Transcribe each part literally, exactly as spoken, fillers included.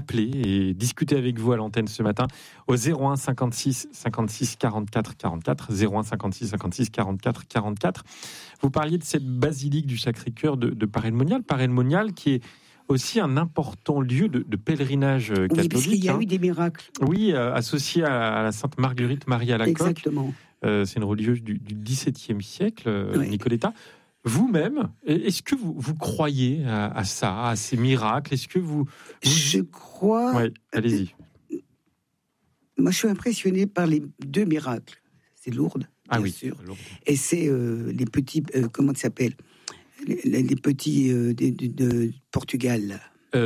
appeler et discuter avec vous à l'antenne ce matin au zéro un cinquante-six cinquante-six quarante-quatre quarante-quatre, zéro un cinquante-six cinquante-six quarante-quatre quarante-quatre. Vous parliez de cette basilique du Sacré-Cœur de, de Paray-le-Monial, Paray-le-Monial qui est aussi un important lieu de, de pèlerinage catholique. Oui, parce qu'il y a hein. eu des miracles. Oui, euh, associé à, à la Sainte Marguerite Marie Alacoque. Exactement. Euh, c'est une religieuse du, du XVIIe siècle, euh, oui. Nicoletta. Vous-même, est-ce que vous, vous croyez à, à ça, à ces miracles? Est-ce que vous... vous... Je crois... Oui, allez-y. Moi, je suis impressionné par les deux miracles. C'est Lourdes, ah, bien oui, sûr. Lourdes. Et c'est euh, les petits... Euh, comment ça s'appelle les, les petits euh, de, de, de Portugal, là.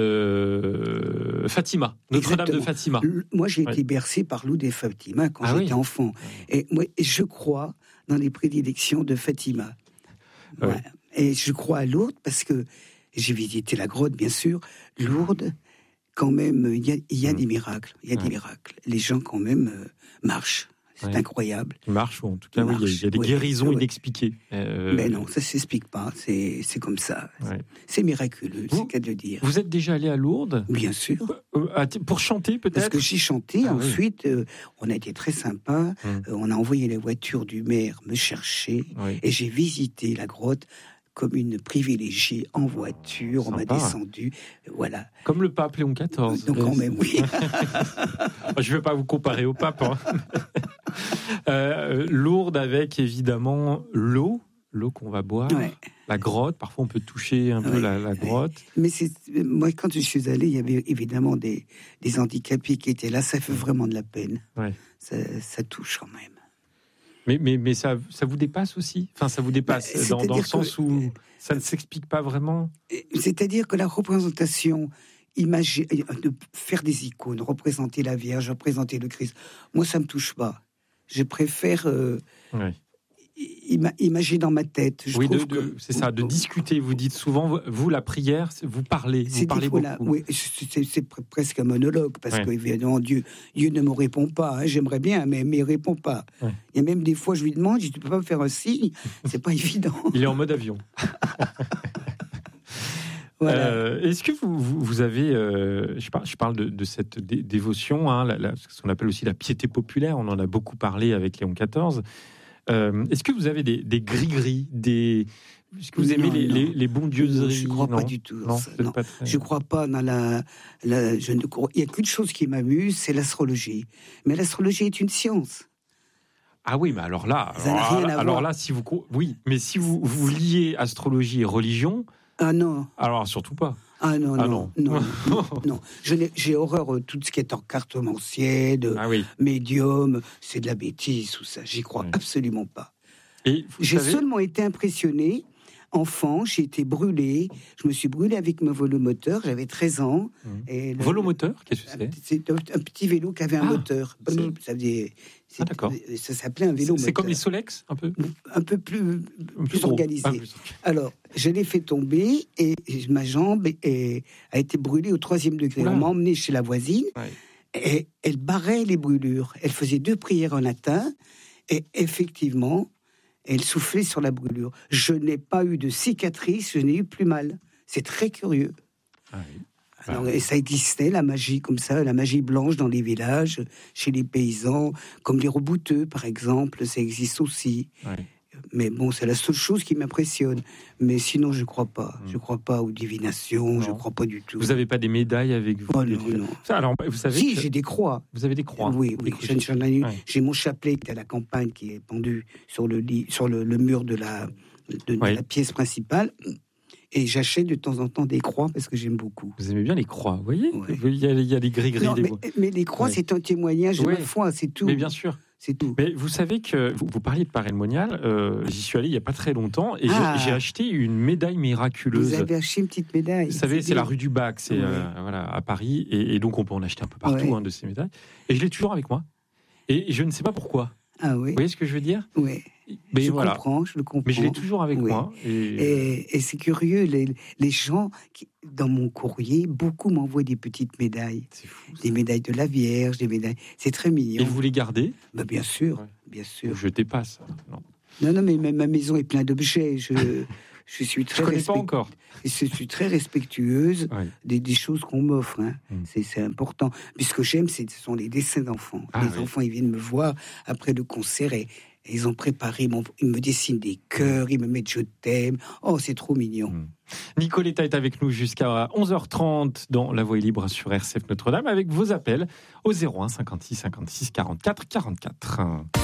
Euh, Fatima, Notre-Dame de Fatima. Moi, j'ai ouais. été bercé par Lourdes et Fatima quand ah, j'étais oui. enfant. Et moi, je crois dans les prédilections de Fatima. Ouais. Ouais. Et je crois à Lourdes parce que j'ai visité la grotte, bien sûr. Lourdes, quand même, il y a, y a mmh. des miracles. Il y a ouais. des miracles. Les gens, quand même, euh, marchent. C'est ouais. incroyable. Ils marchent, ou en tout cas, oui, il y a des oui, guérisons oui. inexpliquées. Euh... Mais non, ça ne s'explique pas. C'est, c'est comme ça. Ouais. C'est miraculeux, vous, c'est qu'à le dire. Vous êtes déjà allé à Lourdes? Bien sûr. Euh, pour chanter, peut-être? Parce que j'ai chanté. Ah, ensuite, oui. euh, on a été très sympa. Hum. Euh, on a envoyé la voiture du maire me chercher. Oui. Et j'ai visité la grotte comme une privilégiée en voiture. Sympa. On m'a descendu. Voilà. Comme le pape Léon quatorze. Donc, quand même, oui. Je ne vais pas vous comparer au pape. Hein. euh, Lourdes avec, évidemment, l'eau. L'eau qu'on va boire. Ouais. La grotte. Parfois, on peut toucher un peu ouais. la, la grotte. Mais c'est, moi, quand je suis allé, il y avait évidemment des, des handicapés qui étaient là. Ça fait vraiment de la peine. Ouais. Ça, ça touche quand même. Mais, mais, mais ça, ça vous dépasse aussi? Enfin, ça vous dépasse bah, dans, dans le sens que, où ça ne s'explique pas vraiment? C'est-à-dire que la représentation, imagine, de faire des icônes, représenter la Vierge, représenter le Christ, moi, ça ne me touche pas. Je préfère euh, ouais. ima- imaginer dans ma tête. Je oui, de, trouve de, que, c'est ça, de discuter. Vous dites souvent, vous, la prière, vous parlez, vous parlez beaucoup. Là, oui, c'est, c'est presque un monologue, parce ouais. qu'évidemment, Dieu, Dieu ne me répond pas. Hein, j'aimerais bien, mais, mais il ne répond pas. Ouais. Il y a même des fois, je lui demande, je dis, tu ne peux pas me faire un signe? C'est pas évident. Il est en mode avion. Voilà. Euh, est-ce que vous, vous, vous avez, euh, je parle, je parle de, de cette dé- dévotion, hein, la, la, ce qu'on appelle aussi la piété populaire, on en a beaucoup parlé avec Léon quatorze. Euh, est-ce que vous avez des, des gris-gris, des... Est-ce que vous non, aimez les, les, les bondieuseries? Je ne crois non. pas du tout. Non, non. Pas très... Je ne crois pas dans la... la je ne crois... Il n'y a qu'une chose qui m'amuse, c'est l'astrologie. Mais l'astrologie est une science. Ah oui, mais alors là, alors, alors, alors là, si vous... Oui, mais si vous, vous liez astrologie et religion... Ah non. Alors surtout pas. Ah non, ah non, non, non, non, non. Je n'ai, j'ai horreur de tout ce qui est en cartomancier, de ah oui. médium, c'est de la bêtise, tout ça. J'y crois oui. absolument pas. Et j'ai savez... seulement été impressionné. Enfant, j'ai été brûlé. Je me suis brûlé avec mon volomoteur. J'avais treize ans. Mmh. Et le... Volomoteur, qu'est-ce que c'est? C'est un, un petit vélo qui avait un ah, moteur. C'est... Ça, faisait, ah, d'accord. ça s'appelait un vélo. C'est, c'est comme les Solex, un peu. Un peu plus, un plus organisé. Ah, plus... Alors, je l'ai fait tomber et ma jambe est, a été brûlée au troisième degré. Oula. On m'a emmené chez la voisine ouais. et elle barrait les brûlures. Elle faisait deux prières en latin et effectivement. Elle soufflait sur la brûlure. Je n'ai pas eu de cicatrice, je n'ai eu plus mal. C'est très curieux. Ah oui. Alors, et ça existait, la magie comme ça, la magie blanche dans les villages, chez les paysans, comme les rebouteux, par exemple, ça existe aussi. Oui. Mais bon, c'est la seule chose qui m'impressionne. Mais sinon, je ne crois pas. Je ne crois pas aux divinations, non. Je ne crois pas du tout. Vous n'avez pas des médailles avec vous? Oh non, non. Ça, alors, vous savez si, que... j'ai des croix. Vous avez des croix? Oui, oui. J'ai, j'ai, j'ai, ouais. j'ai mon chapelet qui est à la campagne, qui est pendu sur le, lit, sur le, le mur de la, de, ouais. de la pièce principale. Et j'achète de temps en temps des croix parce que j'aime beaucoup. Vous aimez bien les croix, vous voyez? Ouais. Il, y a, il y a les gris-gris. Non, des... mais, mais les croix, ouais. c'est un témoignage de ouais. ma foi, c'est tout. Mais bien sûr. C'est tout. Mais vous savez que vous, vous parliez de Paray-le-Monial, euh, j'y suis allé il n'y a pas très longtemps et ah. j'ai, j'ai acheté une médaille miraculeuse. Vous avez acheté une petite médaille. Vous savez, c'est, c'est la rue du Bac, c'est ouais. euh, voilà, à Paris, et, et donc on peut en acheter un peu partout ouais. hein, de ces médailles. Et je l'ai toujours avec moi. Et je ne sais pas pourquoi. Ah oui. Vous voyez ce que je veux dire? Oui. Mais je voilà. comprends, je le comprends. Mais je l'ai toujours avec oui. moi. Et... Et, et c'est curieux, les, les gens, qui, dans mon courrier, beaucoup m'envoient des petites médailles. C'est fou. Ça. Des médailles de la Vierge, des médailles. C'est très mignon. Et vous les gardez? Bah, bien sûr, ouais. bien sûr. Je jetez pas ça, non. Non, non, mais ma maison est pleine d'objets. Je, je suis très Je connais respect... pas encore. Je suis très respectueuse ouais. des, des choses qu'on m'offre. Hein. Mm. C'est, c'est important. Puis ce que j'aime, c'est, ce sont les dessins d'enfants. Ah, les oui. enfants, ils viennent me voir après le concert et, et ils ont préparé, mon, ils me dessinent des cœurs, ils me mettent je t'aime. Oh, c'est trop mignon. Mm. Nicoletta est avec nous jusqu'à onze heures trente dans La Voix est libre sur R C F Notre-Dame avec vos appels au zéro un cinquante-six cinquante-six quarante-quatre quarante-quatre.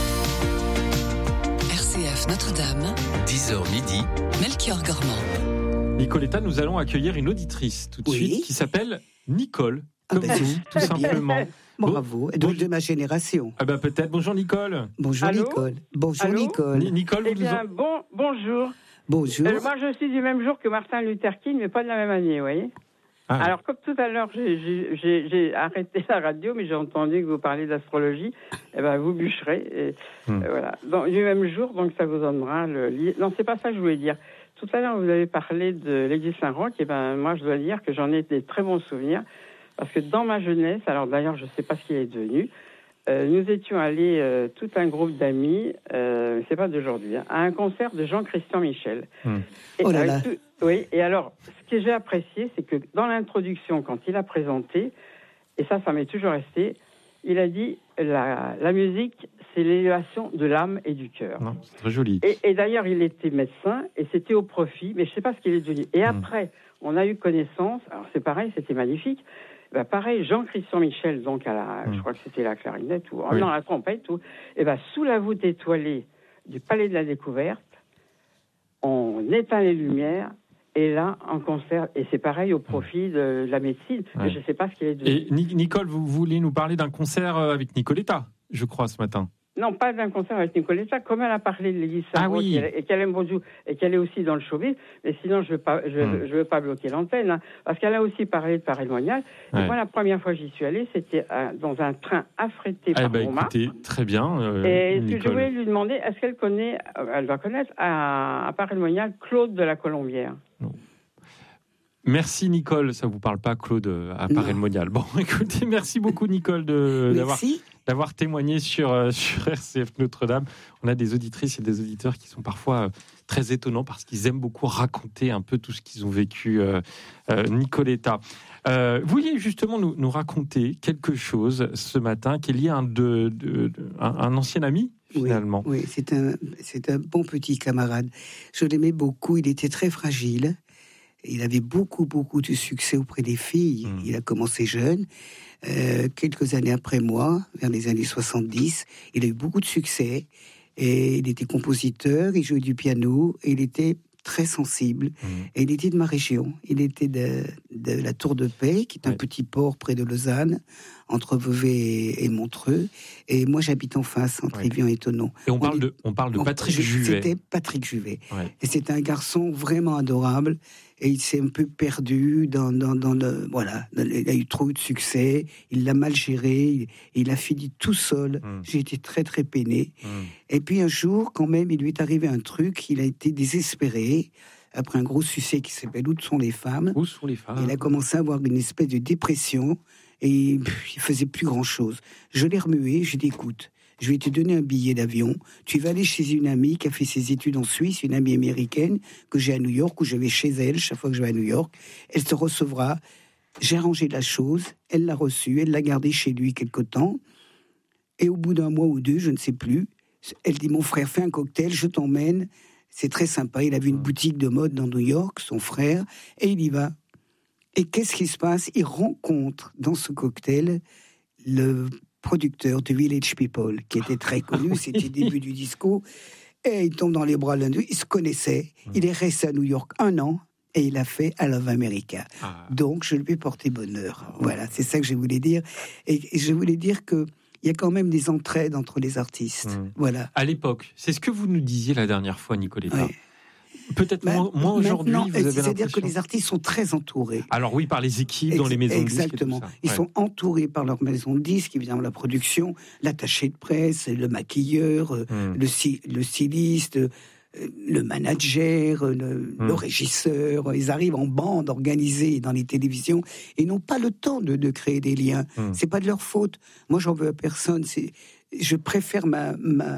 R C F Notre-Dame, dix heures midi, Melchior Gormand. Nicoletta, nous allons accueillir une auditrice tout de Oui. suite qui s'appelle Nicole, Ah comme ben, vous, tout simplement. Bravo. Et donc de ma génération. Ah ben peut-être. Bonjour Nicole. Bonjour Allô Nicole. Bonjour Allô Nicole. Ni- Nicole, Eh vous nous bien, en- bon, bonjour. Bonjour. Euh, moi, je suis du même jour que Martin Luther King, mais pas de la même année, vous voyez. Ah, Alors, comme tout à l'heure, j'ai, j'ai, j'ai, j'ai arrêté la radio, mais j'ai entendu que vous parliez d'astrologie. Eh ben, vous bûcherez. Et, Hmm. euh, voilà. Donc, du même jour, donc ça vous donnera le lit. Non, c'est pas ça que je voulais dire. Tout à l'heure, vous avez parlé de l'église Saint-Roch. Et ben, moi, je dois dire que j'en ai des très bons souvenirs. Parce que dans ma jeunesse, alors d'ailleurs, je ne sais pas ce qu'il est devenu, euh, nous étions allés, euh, tout un groupe d'amis, euh, c'est pas d'aujourd'hui, hein, à un concert de Jean-Christian Michel. Hmm. Et Oh là avec là. tout- oui, et alors, ce que j'ai apprécié, c'est que dans l'introduction, quand il a présenté, et ça, ça m'est toujours resté, il a dit la, la musique, c'est l'élévation de l'âme et du cœur. Non, c'est très joli. Et, et d'ailleurs, il était médecin et c'était au profit, mais je ne sais pas ce qu'il est devenu. Et après, on a eu connaissance, alors c'est pareil, c'était magnifique. Ben pareil, Jean-Christian Michel, donc à la, Mm. je crois que c'était la clarinette ou Oui. non, la trompette, ou, et ben sous la voûte étoilée du Palais de la Découverte, on éteint les lumières. Et là, en concert, et c'est pareil au profit de la médecine, Ouais. mais je ne sais pas ce qu'il est devenu. Et Ni- Nicole, vous voulez nous parler d'un concert euh, avec Nicoletta, je crois, ce matin. Non, pas d'un concert avec Nicoletta, comme elle a parlé de l'église Ah Saint-Roch, oui. et qu'elle- et qu'elle aime beaucoup, et qu'elle est aussi dans le showbiz, mais sinon je ne veux, pas- je, Hmm. je veux pas bloquer l'antenne, hein, parce qu'elle a aussi parlé de Paris-Monial. Ouais. Et moi, la première fois que j'y suis allée, c'était euh, dans un train affrété Eh par ben, Montmartre. écoutez, très bien, euh, Et ce que je Nicole. voulais lui demander, est-ce qu'elle connaît, euh, elle doit connaître à, à Paris-Monial, Claude de la Colombière. Merci Nicole, ça vous parle pas Claude euh, à Non. Paris-le-Monial. Bon, écoutez, merci beaucoup Nicole de, d'avoir, Merci. d'avoir témoigné sur, euh, sur R C F Notre-Dame. On a des auditrices et des auditeurs qui sont parfois euh, très étonnants parce qu'ils aiment beaucoup raconter un peu tout ce qu'ils ont vécu. Euh, euh, Nicoletta, euh, vous vouliez justement nous, nous raconter quelque chose ce matin qui est lié à un, de, de, de- un, un ancien ami finalement. Oui, oui, c'est un, c'est un bon petit camarade. Je l'aimais beaucoup. Il était très fragile. Il avait beaucoup, beaucoup de succès auprès des filles. Mmh. Il a commencé jeune. Euh, quelques années après moi, vers les années soixante-dix, il a eu beaucoup de succès. Et il était compositeur, il jouait du piano, et il était très sensible. Mmh. Et il était de ma région. Il était de, de la Tour de Paix, qui est un Ouais. petit port près de Lausanne, entre Vevey et, et Montreux. Et moi, j'habite en face, entre Ouais. Évian et Thonon. Et on, On parle est- de, on parle de Donc, Patrick je- Juvet. C'était Patrick Juvet. Ouais. Et c'est un garçon vraiment adorable. Et il s'est un peu perdu dans, dans, dans le. Voilà. Il a eu trop de succès. Il l'a mal géré. Il, il a fini tout seul. Mm. J'ai été très, très peiné. Mmh. Et puis un jour, quand même, il lui est arrivé un truc. Il a été désespéré. Après un gros succès qui s'appelle Où sont les femmes? Où sont les femmes? Il a commencé à avoir une espèce de dépression. Et pff, il faisait plus grand-chose. Je l'ai remué. Je lui ai dit, écoute, je vais te donner un billet d'avion. Tu vas aller chez une amie qui a fait ses études en Suisse, une amie américaine que j'ai à New York, où je vais chez elle chaque fois que je vais à New York. Elle te recevra. J'ai arrangé la chose. Elle l'a reçue. Elle l'a gardée chez lui quelque temps. Et au bout d'un mois ou deux, je ne sais plus, elle dit, mon frère, fais un cocktail, je t'emmène. C'est très sympa. Il avait une boutique de mode dans New York, son frère, et il y va. Et qu'est-ce qui se passe? Il rencontre dans ce cocktail le producteur de Village People, qui était très connu, c'était le début du disco, et il tombe dans les bras l'un d'eux, ils se connaissaient, il est resté à New York un an, et il a fait I Love America. Ah. Donc, je lui ai porté bonheur. Voilà, c'est ça que je voulais dire. Et, et je voulais dire que il y a quand même des entraides entre les artistes. Mmh. Voilà. À l'époque, c'est ce que vous nous disiez la dernière fois, Nicoletta. Ouais. Peut-être Ben, moins, moins aujourd'hui, maintenant, vous avez c'est-à-dire que l'impression. les artistes sont très entourés. Alors oui, par les équipes, dans Ex- les maisons Exactement. de disques et tout ça. Ils Ouais. sont entourés par leur maison de disques, évidemment la production, l'attaché de presse, le maquilleur, euh, Mmh. le, sty- le styliste, euh, le manager, euh, le, Mmh. le régisseur. Ils arrivent en bande organisée dans les télévisions et n'ont pas le temps de, de créer des liens. Mmh. C'est pas de leur faute. Moi, j'en veux à personne. C'est, je préfère ma, ma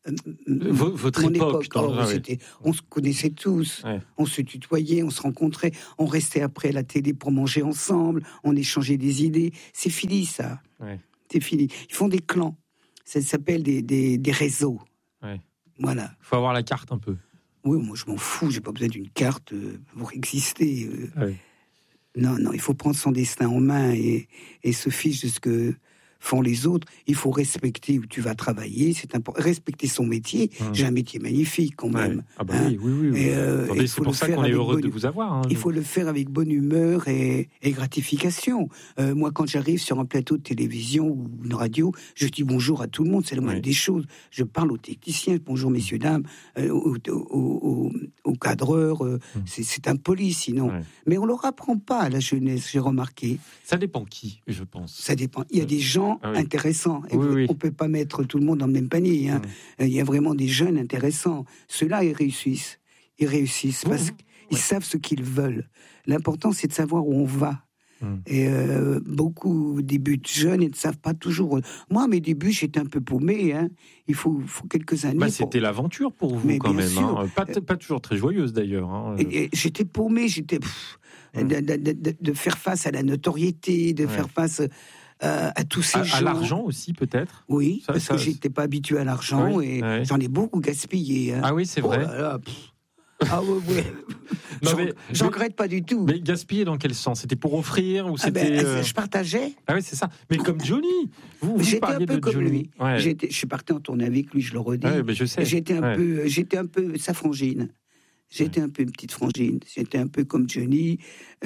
V- votre mon époque, époque, dans- oh, ah oui. c'était, on se connaissait tous, Ouais. on se tutoyait, on se rencontrait, on restait après la télé pour manger ensemble, on échangeait des idées. C'est fini ça, Ouais. c'est fini. Ils font des clans, ça s'appelle des, des, des réseaux. Ouais. Voilà. Faut avoir la carte un peu. Oui, moi je m'en fous, j'ai pas besoin d'une carte euh, pour exister. euh. Ouais. Non, non, il faut prendre son destin en main et, et se fiche de ce que font les autres. Il faut respecter où tu vas travailler, c'est important. Respecter son métier. Hum. J'ai un métier magnifique quand Ouais. même. Ah bah hein. oui, oui, oui. oui. Et, euh, Attendez, il c'est faut pour le ça faire qu'on est avec heureux bonne- de vous avoir. hein. Il faut le faire avec bonne humeur et, et gratification. Euh, moi, quand j'arrive sur un plateau de télévision ou une radio, je dis bonjour à tout le monde, c'est la moindre Oui. des choses. Je parle aux techniciens, bonjour messieurs, dames, euh, aux, aux, aux- aux cadreurs, euh, Hum. c'est, c'est impoli sinon. Ouais. Mais on ne leur apprend pas à la jeunesse, j'ai remarqué. Ça dépend qui, je pense. Ça dépend. Il y a des gens Ah oui. intéressants. Et Oui, vous- oui. on ne peut pas mettre tout le monde dans le même panier. hein. Hum. Il y a vraiment des jeunes intéressants. Ceux-là, ils réussissent. Ils réussissent Vous- parce vous- qu'ils ouais. savent ce qu'ils veulent. L'important, c'est de savoir où on va. Hum. Et euh, beaucoup débutent jeunes et ne savent pas toujours. Moi, à mes débuts, j'étais un peu paumé. Hein. Il faut, faut quelques années. Bah, pour- c'était l'aventure pour vous Mais quand bien même. sûr. hein. Pas, t- pas toujours très joyeuse d'ailleurs. hein. Et- et j'étais paumé, j'étais pff, Hum. de, de- de- de faire face à la notoriété, de Ouais. faire face euh, à tous ces À, gens. à l'argent aussi peut-être. Oui, Ça- parce ça- que j'étais pas habitué à l'argent Oui, et ouais. j'en ai beaucoup gaspillé. hein. Ah oui, c'est Oh vrai. là là, pff. Ah ouais, ouais. Non, J'en- mais- J'en mais- regrette pas du tout. Mais gaspiller dans quel sens? C'était pour offrir ou Ah c'était ben, euh, je partageais. Ah oui, c'est ça. Mais comme Johnny. Vous, vous J'étais un parliez peu de comme Johnny. lui. Ouais. J'étais- Je suis parti en tournée avec lui, je le redis. Ouais, ben, je sais. J'étais un Ouais. peu, j'étais un peu sa frangine. J'étais un peu une petite frangine. J'étais un peu comme Johnny.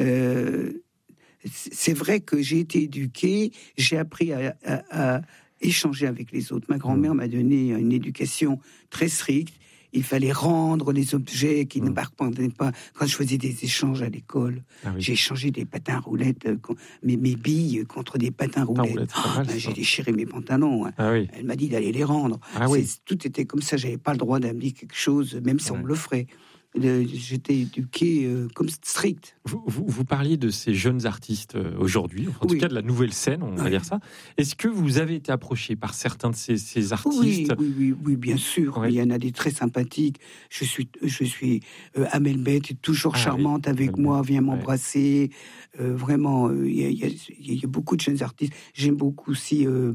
Euh, c'est c'est vrai que j'ai été éduqué. J'ai appris à, à- à échanger avec les autres. Ma grand-mère m'a donné une éducation très stricte. Il fallait rendre les objets qui ne Mm. m'appartenaient pas. Quand je faisais des échanges à l'école, Ah oui. j'ai échangé des patins à roulettes, euh, con- mes, mes billes contre des patins à Patins à roulettes. roulettes, c'est pas mal, ben, ça. j'ai déchiré mes pantalons. hein. Ah oui. Elle m'a dit d'aller les rendre. Ah oui. C'est- Tout était comme ça. J'avais pas le droit d'amener quelque chose, même si on Ouais. me l'offrait. Le- J'étais éduqué euh, comme strict. Vous, vous, vous parliez de ces jeunes artistes euh, aujourd'hui, enfin, en tout Oui. cas de la nouvelle scène, on va Oui. dire ça. Est-ce que vous avez été approché par certains de ces, ces Oui, artistes? oui, oui, oui, bien sûr. Oui. Il y en a des très sympathiques. Je suis, je suis euh, Amel Beth est toujours Ah charmante oui, avec Amel moi, Beth, vient ouais. m'embrasser. Euh, vraiment, euh, il y, a- il y a- il y a beaucoup de jeunes artistes. J'aime beaucoup aussi. Euh,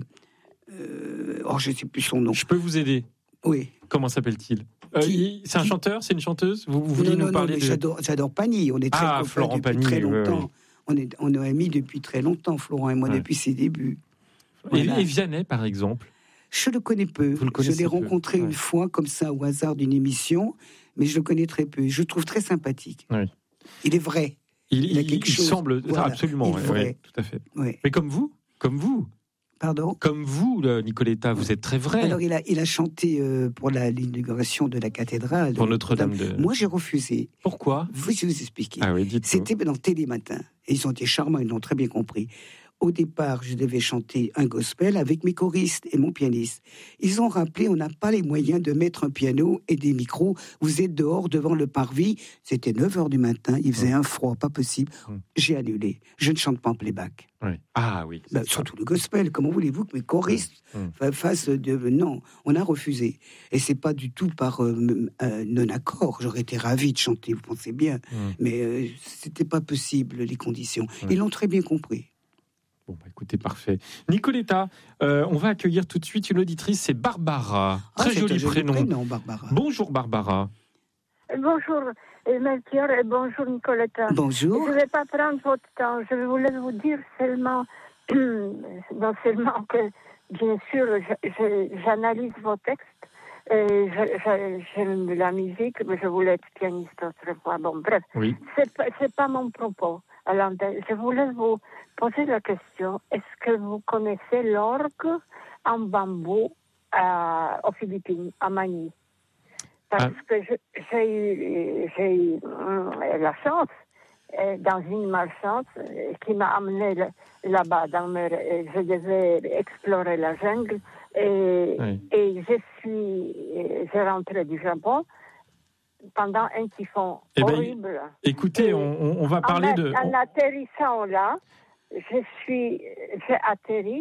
euh, oh, je sais plus son nom. Je peux vous aider. Oui. Comment s'appelle-t-il? Euh, Qui- il- C'est un qui- chanteur? C'est une chanteuse? Vous, vous vouliez non, nous non, parler non, mais de... j'adore, j'adore Pagny. On est très Ah, copains Florent depuis Pagny, très oui, longtemps. oui. On est, on est amis depuis très longtemps, Florent et moi, Ouais. depuis ses débuts. Et, Voilà. et Vianney, par exemple? Je le connais peu. Vous le je connaissez l'ai peu, rencontré ouais. une fois, comme ça, au hasard d'une émission, mais je le connais très peu. Je le trouve très sympathique. Oui. Il est vrai. Il, Il a il- quelque il chose. semble... Voilà. Absolument, Il est ouais, vrai. ouais, tout à fait. Ouais. Mais comme vous, comme vous, Pardon. comme vous, là, Nicoletta, vous êtes très vrai. Alors, il a, il a chanté euh, pour la- l'inauguration de la cathédrale. Pour Notre-Dame de... Moi, j'ai refusé. Pourquoi? Vous, je vais vous expliquer. Ah oui, dites-nous. C'était dans Télématin. Et ils ont été charmants, ils l'ont très bien compris. Au départ, je devais chanter un gospel avec mes choristes et mon pianiste. Ils ont rappelé, on n'a pas les moyens de mettre un piano et des micros. Vous êtes dehors devant le parvis. C'était neuf heures du matin, il faisait un froid, pas possible. Hum. J'ai annulé. Je ne chante pas en playback. Oui. Ah oui. Ben, c'est ça. surtout le gospel. Comment voulez-vous que mes choristes Hum. fa- fassent de... Non, on a refusé. Et c'est pas du tout par euh, m- euh, non-accord. J'aurais été ravi de chanter, vous pensez bien. Hum. Mais euh, c'était pas possible, les conditions. Ouais. Ils l'ont très bien compris. Bon, bah, écoutez, parfait. Nicoletta, euh, on va accueillir tout de suite une auditrice, c'est Barbara. Ah, Très c'est joli un joli prénom. prénom, Barbara. Bonjour Barbara. Bonjour euh, Melchior et bonjour Nicoletta. Bonjour. Je ne vais pas prendre votre temps. Je voulais vous dire seulement, non seulement que, bien sûr, je- je- j'analyse vos textes. Et je- je- j'aime la musique, mais je voulais être pianiste autrefois. Bon, bref, Oui. c'est pas, c'est pas mon propos. à l'antenne. Je voulais vous poser la question, est-ce que vous connaissez l'orgue en bambou à, aux Philippines, à Manille? Parce Ah. que je- j'ai eu, j'ai eu hum, la chance, euh, dans une malchance, euh, qui m'a amené là- là-bas. Dans me, euh, je devais explorer la jungle et, Oui. et je suis, euh, je rentrais du Japon pendant un typhon Eh ben, horrible. Écoutez, Et on, on va parler en, a- de... En atterrissant là, je suis, j'ai atterri,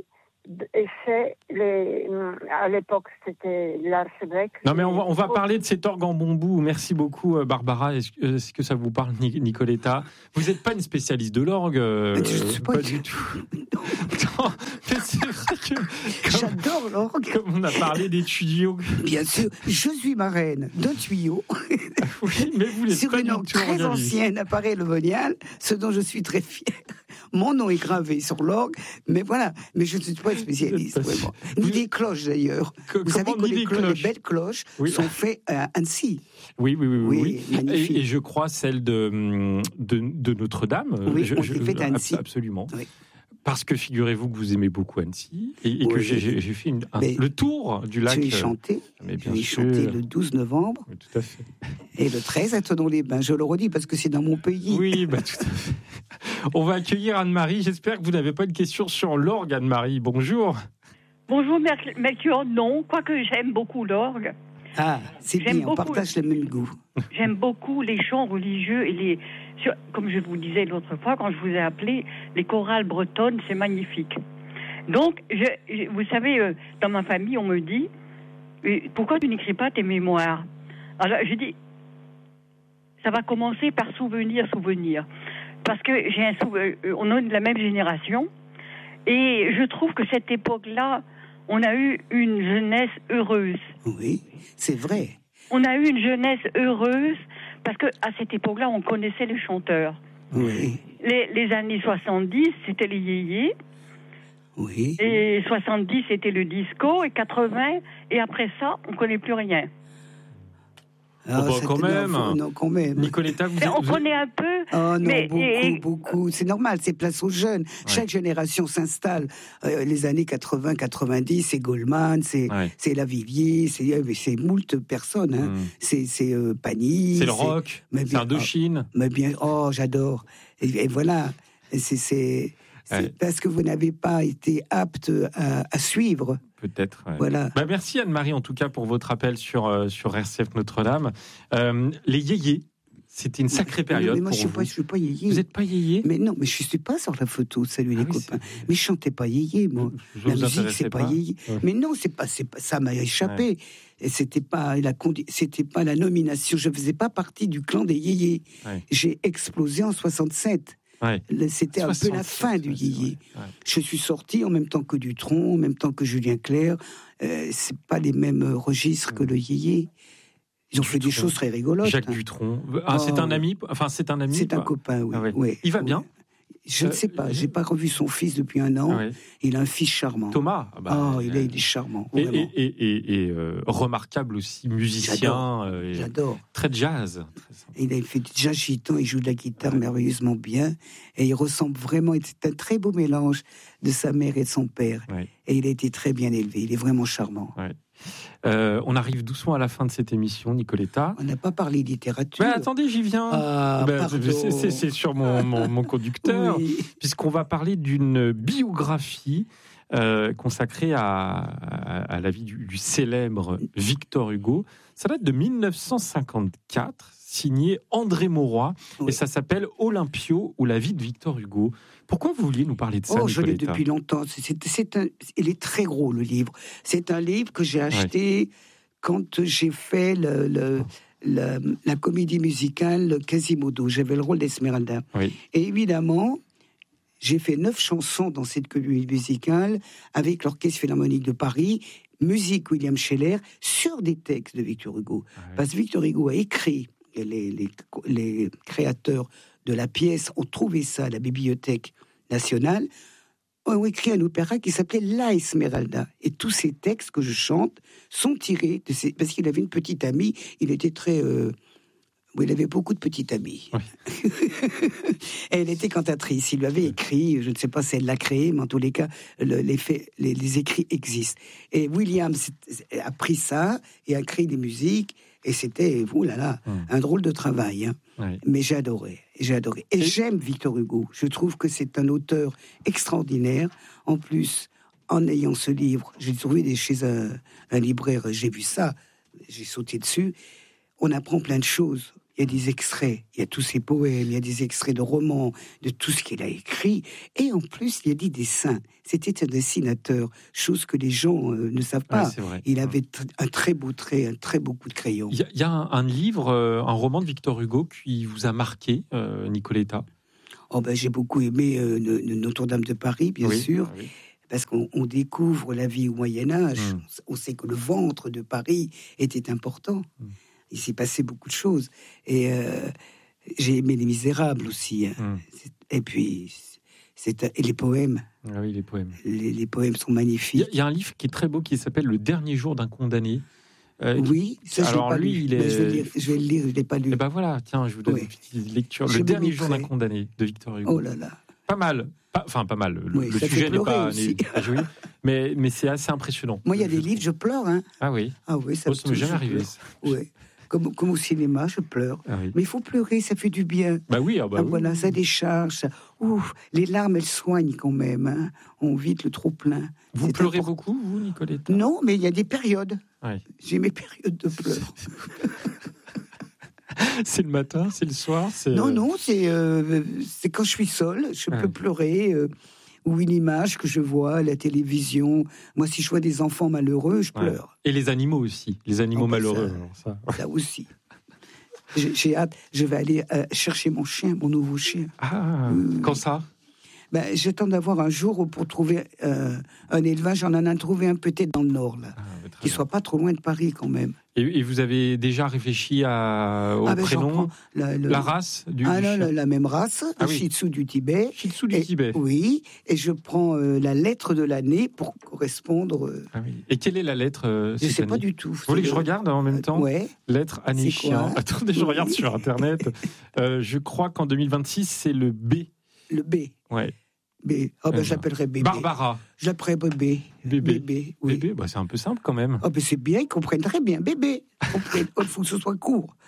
et c'est les, à l'époque, c'était l'archevêque. Non, mais on va, on va parler de cet orgue en bambou. Merci beaucoup, Barbara. Est-ce, est-ce que ça vous parle, Nicoletta? Vous n'êtes pas une spécialiste de l'orgue, euh, pas, pas du tout. Non, mais c'est vrai que comme, j'adore l'orgue. Comme on a parlé des tuyaux. Bien sûr, je suis marraine d'un tuyau. Oui, mais vous n'êtes sur pas une orgue très ancienne, appareil le Monial, ce dont je suis très fière. Mon nom est gravé sur l'orgue, mais voilà. Mais je ne suis pas spécialiste. Vraiment. Ni des cloches d'ailleurs. Que, vous savez que les, clo- les belles cloches oui. sont faites à Annecy. Oui, oui, oui, oui. oui, oui. Et, et je crois celle de, de, de Notre-Dame. Oui, je, on je, s'est fait à Annecy. Absolument. Oui. Parce que figurez-vous que vous aimez beaucoup Annecy et, et oui. que j'ai, j'ai fait une, un, le tour du lac. Tu y chanté. Mais bien tu y sûr. chanté le douze novembre. Oui, tout à fait. Et le treize à Thonon-les-Bains. Je le redis parce que c'est dans mon pays. Oui, bah, tout à fait. On va accueillir Anne-Marie. J'espère que vous n'avez pas de questions sur l'orgue, Anne-Marie. Bonjour. Bonjour, Melchior. Non, quoique j'aime beaucoup l'orgue. Ah, c'est j'aime bien, beaucoup, on partage le même goût. J'aime beaucoup les chants religieux et les, comme je vous disais l'autre fois quand je vous ai appelé, les chorales bretonnes, c'est magnifique. Donc, je, vous savez, dans ma famille, on me dit, pourquoi tu n'écris pas tes mémoires? Alors, je dis, ça va commencer par souvenir, souvenir. Parce que j'ai un souvenir, on est de la même génération, et je trouve que cette époque-là, on a eu une jeunesse heureuse. Oui, c'est vrai. On a eu une jeunesse heureuse parce que à cette époque-là, on connaissait les chanteurs. Oui. Les, les années soixante-dix, c'était les yéyés. Oui. Et soixante-dix, c'était le disco. Et quatre-vingts, et après ça, on ne connaît plus rien. Ah, oh bah, quand même. Non, non, quand même. Nicoletta, vous, on vous... connaît un peu. Oh non, mais, beaucoup, et... beaucoup. C'est normal, c'est place aux jeunes. Ouais. Chaque génération s'installe. Euh, les années quatre-vingts, quatre-vingt-dix, c'est Goldman, c'est, ouais. c'est Lavilliers, c'est, c'est moult personnes. Hein. Mm. C'est, c'est euh, Pagny. C'est le rock, c'est, c'est Indochine. Oh, mais bien, oh, j'adore. Et, et voilà, c'est... c'est... C'est ouais. parce que vous n'avez pas été apte à, à suivre. Peut-être. Ouais. Voilà. Bah merci Anne-Marie en tout cas pour votre appel sur euh, sur R C F Notre-Dame. Euh, les yéyés, c'était une sacrée période. Mais moi pour je suis vous. pas, je suis pas yéyé. Vous n'êtes pas yéyé? Mais non, mais je suis pas sur la photo. Salut ah, les oui, copains. C'est... Mais je chantais pas yéyé, moi. Je la musique c'est pas, pas yéyé. Ouais. Mais non, c'est pas, c'est pas, ça m'a échappé. Ouais. Et c'était pas la condi... c'était pas la nomination. Je faisais pas partie du clan des yéyés. Ouais. J'ai explosé en soixante-sept. Ouais. C'était un peu la fin du yéyé. Ouais. Je suis sorti en même temps que Dutronc, en même temps que Julien Clerc. Euh, c'est pas les mêmes registres que le yéyé. Ils ont Dutronc. Fait des choses très rigolotes. Jacques hein. Dutronc. Ah, oh. C'est un ami. Enfin, c'est un ami. C'est un copain. Oui. Ah ouais. Ouais. Il va bien. Je ne sais pas, j'ai pas revu son fils depuis un an. Ah ouais. Il a un fils charmant. Thomas. Bah, oh, il est, il est charmant. Et, et, et, et, et euh, remarquable aussi, musicien. J'adore. Euh, J'adore. Très jazz. Très il a fait du jazz gitan, il joue de la guitare ouais. merveilleusement bien. Et il ressemble vraiment, c'est un très beau mélange de sa mère et de son père. Ouais. Et il a été très bien élevé, il est vraiment charmant. Ouais. Euh, on arrive doucement à la fin de cette émission, Nicoletta. On n'a pas parlé littérature. Mais attendez, j'y viens. Ah, ben, c'est, c'est, c'est sur mon, mon, mon conducteur, oui. Puisqu'on va parler d'une biographie euh, consacrée à, à, à la vie du, du célèbre Victor Hugo. Ça date de dix-neuf cent cinquante-quatre, signé André Mauroy, oui. Et ça s'appelle Olympio ou la vie de Victor Hugo. Pourquoi vous vouliez nous parler de ça, Oh, je l'ai depuis longtemps. C'est, c'est un, il est très gros, le livre. C'est un livre que j'ai acheté ouais. quand j'ai fait le, le, la, la comédie musicale Quasimodo. J'avais le rôle d'Esmeralda. Oui. Et évidemment, j'ai fait neuf chansons dans cette comédie musicale avec l'Orchestre Philharmonique de Paris, musique William Scheller, sur des textes de Victor Hugo. Ouais. Parce que Victor Hugo a écrit, les, les, les créateurs de la pièce ont trouvé ça à la Bibliothèque nationale, ont écrit un opéra qui s'appelait La Esmeralda. Et tous ces textes que je chante sont tirés de ces... Parce qu'il avait une petite amie, il était très... Euh... Oui, il avait beaucoup de petites amies. Oui. Et elle était cantatrice. Il lui avait écrit, je ne sais pas si elle l'a créé, mais en tous les cas, le, les, faits, les, les écrits existent. Et William a pris ça et a créé des musiques. Et c'était, oh là là, hum. un drôle de travail. Hein. Oui. Mais j'ai adoré, j'ai adoré. Et, et j'aime Victor Hugo. Je trouve que c'est un auteur extraordinaire. En plus, en ayant ce livre, j'ai trouvé chez un, un libraire, j'ai vu ça, j'ai sauté dessus. On apprend plein de choses. il y a des extraits, il y a tous ses poèmes, il y a des extraits de romans, de tout ce qu'il a écrit. Et en plus, il y a des dessins. C'était un dessinateur, chose que les gens euh, ne savent pas. Ouais, il avait t- un très beau trait, un très beau coup de crayon. Il y a, il y a un, un livre, euh, un roman de Victor Hugo qui vous a marqué, euh, Nicoletta. Oh ben, j'ai beaucoup aimé euh, Notre-Dame de Paris, bien oui, sûr. Oui. Parce qu'on on découvre la vie au Moyen-Âge. Mmh. On sait que le ventre de Paris était important. Mmh. Il s'est passé beaucoup de choses. Et euh, j'ai aimé Les Misérables aussi. Hein. Mmh. Et puis, c'est, et les poèmes. Ah oui, les poèmes. Les, les poèmes sont magnifiques. Il y, y a un livre qui est très beau qui s'appelle Le dernier jour d'un condamné. Euh, oui, ça, alors pas lui, lu. il est... je, vais lire, je vais le lire, je ne l'ai pas lu. Et ben voilà, tiens, je vous donne oui. une petite lecture. Le dernier jour d'un condamné de Victor Hugo. Oh là là. Pas mal. Pas, enfin, pas mal. Le, oui, le sujet n'est pas, n'est pas joli, mais, mais c'est assez impressionnant. Moi, il y a des livres, je pleure. Hein. Ah oui. Ah oui, ça oh, m'est jamais arrivé. Oui. Comme, comme au cinéma, je pleure. Ah oui. Mais il faut pleurer, ça fait du bien. Bah oui, ah bah ah, oui. Voilà, ça décharge. Ça... Ouf, les larmes, elles soignent quand même. Hein. On vide le trop-plein. Vous c'est pleurez important. beaucoup, vous, Nicoletta ? Non, mais il y a des périodes. Oui. J'ai mes périodes de pleurs. C'est le matin, c'est le soir c'est... Non, non, c'est, euh, c'est quand je suis seule, je ah. peux pleurer. Euh, ou une image que je vois à la télévision. Moi, si je vois des enfants malheureux, je pleure. Ouais. Et les animaux aussi, les animaux oh, malheureux. Ça, ça. ça aussi. J'ai, j'ai hâte, je vais aller euh, chercher mon chien, mon nouveau chien. Ah, euh, quand ça ben, j'attends d'avoir un jour pour trouver euh, un élevage. On en a trouvé un peut-être dans le Nord, là. Ah, qui ne soit pas trop loin de Paris, quand même. Et, et vous avez déjà réfléchi à, au ah ben, prénom, la, le... la race du, ah, du non, la, la même race, ah, le oui. Shih Tzu du Tibet. Shih Tzu du et, Tibet. Oui, et je prends euh, la lettre de l'année pour correspondre... Euh... Ah, oui. Et quelle est la lettre euh, Je ne sais année pas du tout. Vous voulez que je regarde en même temps ? Ouais. Lettre, année, chien. Attendez, je regarde sur Internet. euh, je crois qu'en deux mille vingt-six, c'est le B. Le B. Ouais. B. Oh ben, j'appellerais bébé. Barbara. Je l'appellerais bébé. Bébé. Bébé, oui. Bébé, bah, c'est un peu simple quand même. Oh ben c'est bien, ils comprennent très bien. Bébé. Il faut que ce soit court.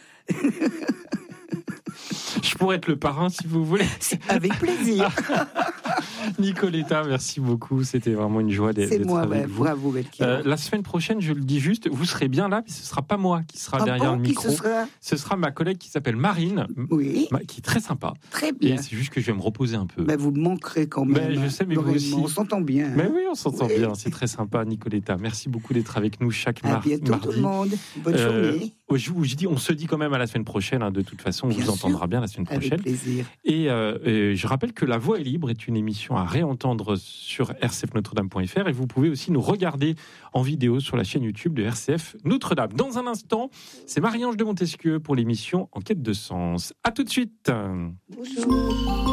Je pourrais être le parrain si vous voulez. Avec plaisir. Nicoletta, merci beaucoup. C'était vraiment une joie d'être, C'est d'être moi, avec ben, vous. Bravo, euh, la semaine prochaine, je le dis juste, vous serez bien là, mais ce ne sera pas moi qui sera ah derrière bon, le micro. Qui ce sera Ce sera ma collègue qui s'appelle Marine, oui. qui est très sympa. Très bien. Et c'est juste que je vais me reposer un peu. Ben, vous me manquerez quand même. Ben, je sais, mais vous aussi. On s'entend bien. Mais oui, on s'entend oui. bien. C'est très sympa, Nicoletta. Merci beaucoup d'être avec nous chaque à mar- bientôt, mardi. tout le monde. Bonne euh, journée. Je vous dis, on se dit quand même à la semaine prochaine. Hein, de toute façon, on bien vous sûr. entendra bien la semaine prochaine. Avec plaisir. Et, euh, et je rappelle que La Voix est libre est une émission à réentendre sur r c f notre dame point f r et vous pouvez aussi nous regarder en vidéo sur la chaîne YouTube de R C F Notre-Dame. Dans un instant, c'est Marie-Ange de Montesquieu pour l'émission En quête de sens. À tout de suite. Bonjour.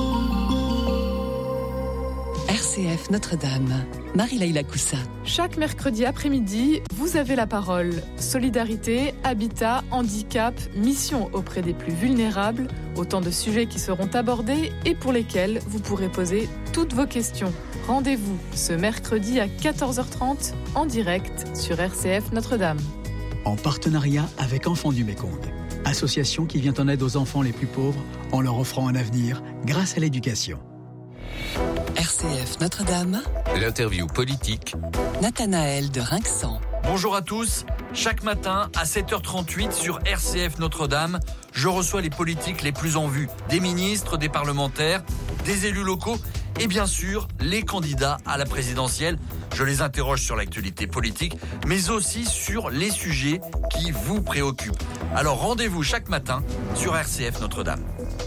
R C F Notre-Dame, Marie-Laïla Coussa. Chaque mercredi après-midi, vous avez la parole. Solidarité, habitat, handicap, mission auprès des plus vulnérables, autant de sujets qui seront abordés et pour lesquels vous pourrez poser toutes vos questions. Rendez-vous ce mercredi à quatorze heures trente en direct sur R C F Notre-Dame. En partenariat avec Enfants du Mékong, association qui vient en aide aux enfants les plus pauvres en leur offrant un avenir grâce à l'éducation. R C F Notre-Dame. L'interview politique. Nathanaël de Rinxan. Bonjour à tous. Chaque matin à sept heures trente-huit sur R C F Notre-Dame, je reçois les politiques les plus en vue. Des ministres, des parlementaires, des élus locaux et bien sûr les candidats à la présidentielle. Je les interroge sur l'actualité politique, mais aussi sur les sujets qui vous préoccupent. Alors rendez-vous chaque matin sur R C F Notre-Dame.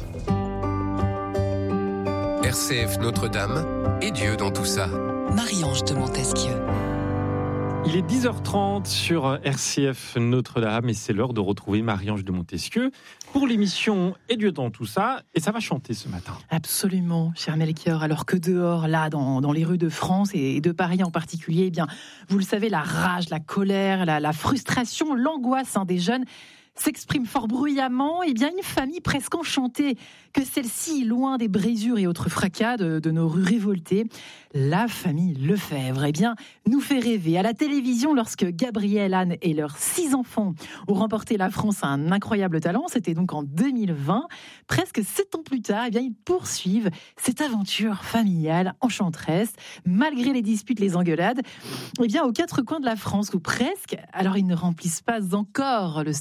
R C F Notre-Dame et Dieu dans tout ça. Marie-Ange de Montesquieu. Il est dix heures trente sur R C F Notre-Dame et c'est l'heure de retrouver Marie-Ange de Montesquieu pour l'émission Et Dieu dans tout ça. Et ça va chanter ce matin. Absolument, cher Melchior. Alors que dehors, là, dans, dans les rues de France et de Paris en particulier, eh bien, vous le savez, la rage, la colère, la, la frustration, l'angoisse hein, des jeunes s'exprime fort bruyamment, eh bien une famille presque enchantée que celle-ci, loin des brisures et autres fracas de, de nos rues révoltées, la famille Lefebvre, eh bien, nous fait rêver. À la télévision, lorsque Gabriel, Anne et leurs six enfants ont remporté la France à un incroyable talent, c'était donc en deux mille vingt, presque sept ans plus tard, eh bien, ils poursuivent cette aventure familiale enchanteresse, malgré les disputes, les engueulades, eh bien, aux quatre coins de la France, ou presque. Alors, ils ne remplissent pas encore le Stade de France,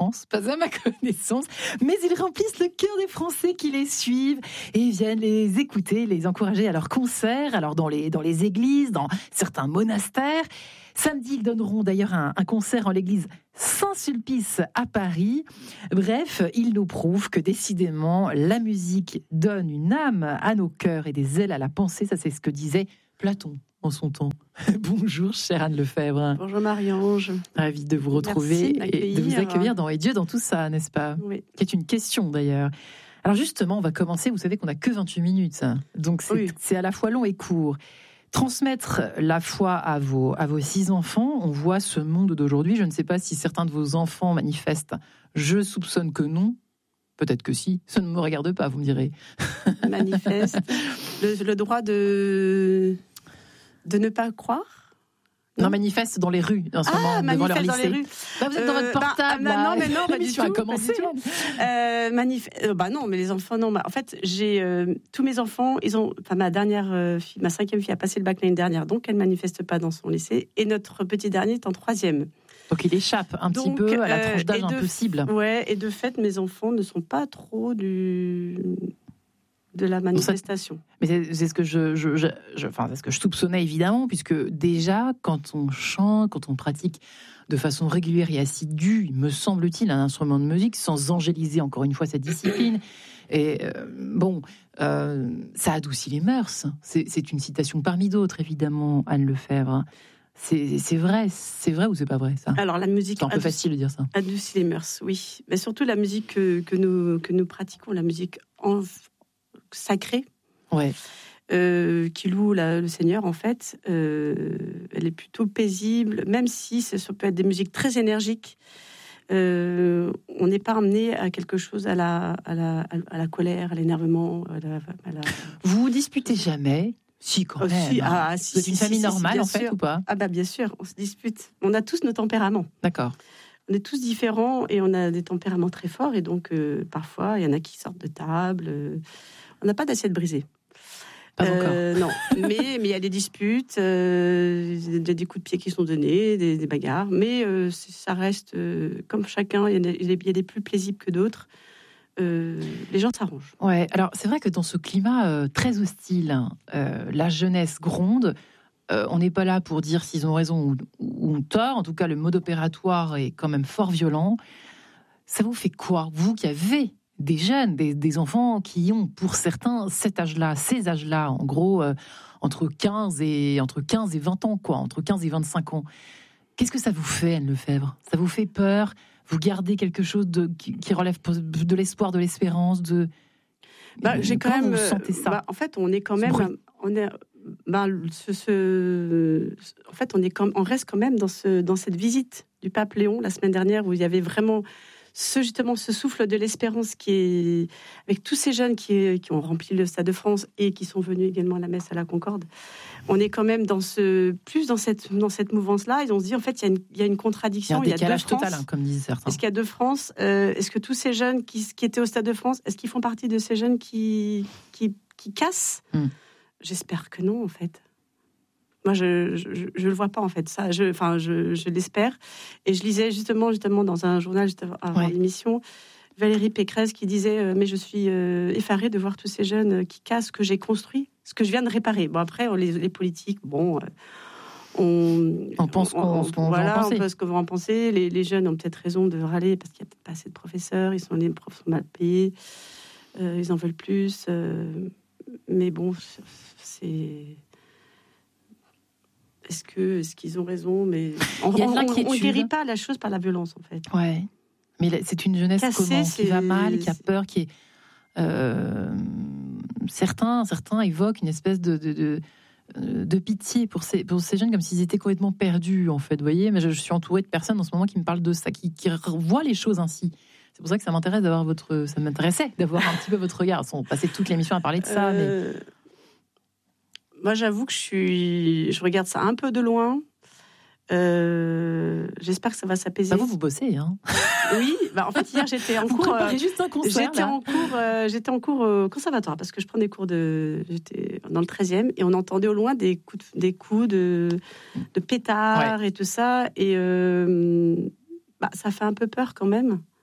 France, pas à ma connaissance, mais ils remplissent le cœur des Français qui les suivent et viennent les écouter, les encourager à leurs concerts, alors dans les, dans les églises, dans certains monastères. Samedi, ils donneront d'ailleurs un, un concert en l'église Saint-Sulpice à Paris. Bref, ils nous prouvent que décidément, la musique donne une âme à nos cœurs et des ailes à la pensée. Ça, c'est ce que disait Platon en son temps. Bonjour, chère Anne Lefebvre. Bonjour Marie-Ange. Ravie de vous retrouver Merci et de vous accueillir dans Et Dieu dans tout ça, n'est-ce pas ? Oui. Qui est une question d'ailleurs. Alors justement, on va commencer, vous savez qu'on n'a que vingt-huit minutes, donc c'est, oui. c'est à la fois long et court. Transmettre la foi à vos, à vos six enfants, on voit ce monde d'aujourd'hui. Je ne sais pas si certains de vos enfants manifestent. Je soupçonne que non. Peut-être que si. Ça ne me regarde pas, vous me direz. Manifeste. le, le droit de, de ne pas croire. Non, manifeste dans les rues en ce ah, moment devant leur lycée. Dans les rues. Bah, vous êtes dans euh, votre portable. Bah, non, mais non, pas du tout. A commencé. Pas du tout. Euh, manif... euh, bah non, mais les enfants, non. Bah, en fait, j'ai euh, tous mes enfants. Ils ont. Enfin, ma dernière euh, fille, ma cinquième fille a passé le bac l'année dernière, donc elle manifeste pas dans son lycée. Et notre petit dernier est en troisième. Donc il échappe un donc, petit peu à la tranche d'âge euh, impossible. Ouais, et de fait, mes enfants ne sont pas trop du. de la manifestation. Mais c'est, c'est ce que je, je, je, je, enfin, c'est ce que je soupçonnais évidemment, puisque déjà, quand on chante, quand on pratique de façon régulière et assidue, me semble-t-il, un instrument de musique, sans angéliser encore une fois cette discipline, et euh, bon, euh, ça adoucit les mœurs. C'est, c'est une citation parmi d'autres, évidemment, Anne Lefebvre. C'est, c'est vrai, c'est vrai ou c'est pas vrai ça ? Alors la musique, c'est un peu adouc- facile de dire ça. Adoucit les mœurs, oui. Mais surtout la musique que, que nous que nous pratiquons, la musique en sacrée, ouais. euh, qui loue la, le Seigneur, en fait, euh, elle est plutôt paisible, même si ça peut être des musiques très énergiques. Euh, on n'est pas amené à quelque chose à la, à la, à la colère, à l'énervement. À la, à la... Vous vous disputez jamais ? Si, quand même. Oh, si, ah, si, vous êtes une si, famille si, normale, si, en fait, sûr. ou pas ? Ah bah bien sûr, on se dispute. On a tous nos tempéraments. D'accord. On est tous différents et on a des tempéraments très forts. Et donc, euh, parfois, il y en a qui sortent de table. Euh, on n'a pas d'assiette brisée. Pas euh, encore. Non, mais il y a des disputes, euh, des, des coups de pied qui sont donnés, des, des bagarres. Mais euh, ça reste, euh, comme chacun, il y, y a des plus paisibles que d'autres. Euh, les gens s'arrangent. Ouais, alors c'est vrai que dans ce climat euh, très hostile, euh, la jeunesse gronde. Euh, on n'est pas là pour dire s'ils ont raison ou, ou tort. En tout cas, le mode opératoire est quand même fort violent. Ça vous fait quoi, vous qui avez des jeunes, des, des enfants qui ont, pour certains, cet âge-là, ces âges-là, en gros, euh, entre quinze et entre quinze et vingt ans, quoi, entre quinze et vingt-cinq ans. Qu'est-ce que ça vous fait, Anne Lefebvre ? Ça vous fait peur ? Vous gardez quelque chose de, qui, qui relève de l'espoir, de l'espérance, de... Bah, j'ai quand Comment même. vous sentez ça ? Bah, en fait, on est quand même. On est. Bah, ce, ce, en fait, on est quand, on reste quand même dans ce, dans cette visite du pape Léon la semaine dernière où il y avait vraiment ce justement ce souffle de l'espérance qui est avec tous ces jeunes qui, qui ont rempli le Stade de France et qui sont venus également à la messe à la Concorde. On est quand même dans ce plus dans cette dans cette mouvance-là. Et on se dit en fait il y a une, il y a une contradiction. Il y a un décalage il y a deux total, hein, comme disent certains. Est-ce qu'il y a deux France euh, Est-ce que tous ces jeunes qui, qui étaient au Stade de France, est-ce qu'ils font partie de ces jeunes qui qui, qui cassent mm. J'espère que non, en fait. Moi, je je le vois pas, en fait. Ça, je, enfin, je, je l'espère. Et je lisais justement, justement dans un journal juste avant ouais. l'émission, Valérie Pécresse qui disait euh, mais je suis euh, effarée de voir tous ces jeunes qui cassent ce que j'ai construit, ce que je viens de réparer. Bon, après, on, les, les politiques, bon, euh, on, on pense qu'on, on, on, qu'on voilà, va en penser. On pense qu'on va en penser. Les, les jeunes ont peut-être raison de râler parce qu'il n'y a peut-être pas assez de professeurs. Ils sont les profs sont mal payés. Euh, ils en veulent plus. Euh, mais bon, c'est. Est-ce que, est-ce qu'ils ont raison ? Mais on ne guérit pas la chose par la violence, en fait. Ouais. Mais c'est une jeunesse Cassé, comment, c'est... qui va mal, qui a peur, qui est. Euh, certains, certains évoquent une espèce de, de, de, de pitié pour ces, pour ces jeunes, comme s'ils étaient complètement perdus, en fait. Vous voyez, mais je, je suis entourée de personnes en ce moment qui me parlent de ça, qui, qui voient les choses ainsi. C'est pour ça que ça m'intéresse d'avoir votre, ça m'intéressait d'avoir un petit peu votre regard. On passait toute l'émission à parler de ça, euh... mais. Moi, j'avoue que je suis, je regarde ça un peu de loin. Euh, j'espère que ça va s'apaiser. Bah vous, vous bossez, hein ? Oui. Bah en fait, hier, j'étais en vous cours. Euh, juste un concert, j'étais là. en cours. Euh, j'étais en cours au conservatoire parce que je prends des cours de. J'étais dans le treizième et on entendait au loin des coups, de, des coups de, de pétards ouais. et tout ça. Et euh, bah, ça fait un peu peur quand même.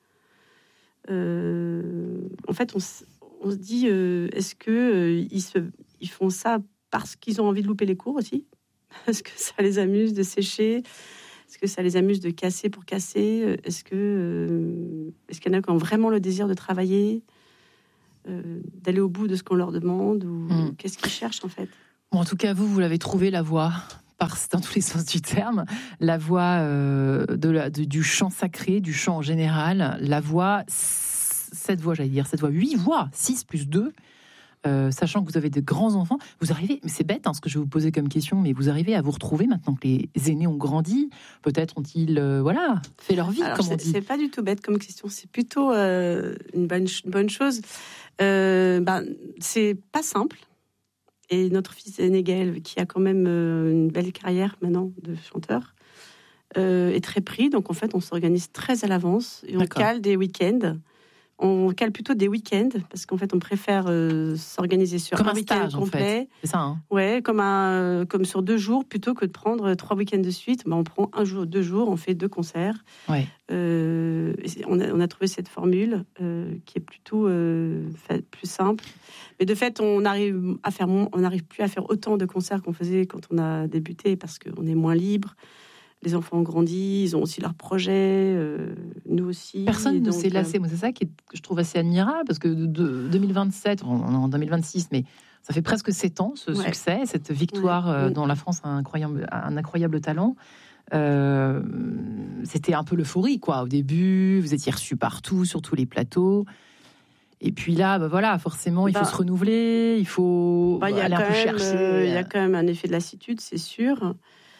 euh, en fait, on, on se dit, euh, est-ce que euh, ils, se, ils font ça parce qu'ils ont envie de louper les cours aussi ? Est-ce que ça les amuse de sécher ? Est-ce que ça les amuse de casser pour casser ? Est-ce que euh, est-ce qu'il y en a qui ont vraiment le désir de travailler, euh, d'aller au bout de ce qu'on leur demande, ou mmh. qu'est-ce qu'ils cherchent en fait ? Bon, en tout cas, vous, vous l'avez trouvé, la voie, par, dans tous les sens du terme, la voie euh, de la, de, du chant sacré, du chant en général, la voie, sept voix, j'allais dire, sept voix, huit voix, six plus deux, euh, sachant que vous avez de grands enfants, vous arrivez, mais c'est bête hein, ce que je vais vous poser comme question, mais vous arrivez à vous retrouver maintenant que les aînés ont grandi, peut-être ont-ils, euh, voilà, fait leur vie, Alors, comme on c'est, dit. C'est pas du tout bête comme question, c'est plutôt euh, une, bonne, une bonne chose. Euh, ben, c'est pas simple. Et notre fils aîné Gaël, qui a quand même euh, une belle carrière maintenant de chanteur, euh, est très pris. Donc en fait, on s'organise très à l'avance et on D'accord. cale des week-ends. On cale plutôt des week-ends parce qu'en fait, on préfère euh, s'organiser sur comme un, un week-end stage, complet. En fait. C'est ça. Hein. Ouais, comme un, comme sur deux jours plutôt que de prendre trois week-ends de suite. Ben, on prend un jour, deux jours, on fait deux concerts. Ouais. Euh, on, a, on a trouvé cette formule euh, qui est plutôt euh, fait, plus simple. Mais de fait, on arrive à faire, on n'arrive plus à faire autant de concerts qu'on faisait quand on a débuté parce qu'on est moins libre. Les enfants ont grandi, ils ont aussi leurs projets, euh, nous aussi. Personne ne s'est lassé. Moi, c'est ça qui est, que je trouve assez admirable, parce que de, de deux mille vingt-sept, on est en deux mille vingt-six, mais ça fait presque sept ans, ce ouais. succès, cette victoire ouais. euh, dont la France a un incroyable, un incroyable talent. Euh, c'était un peu l'euphorie, quoi. Au début, vous étiez reçus partout, sur tous les plateaux. Et puis là, bah voilà, forcément, il bah, faut se renouveler, il faut bah, aller un peu même, chercher. Euh, il y a quand même un effet de lassitude, c'est sûr.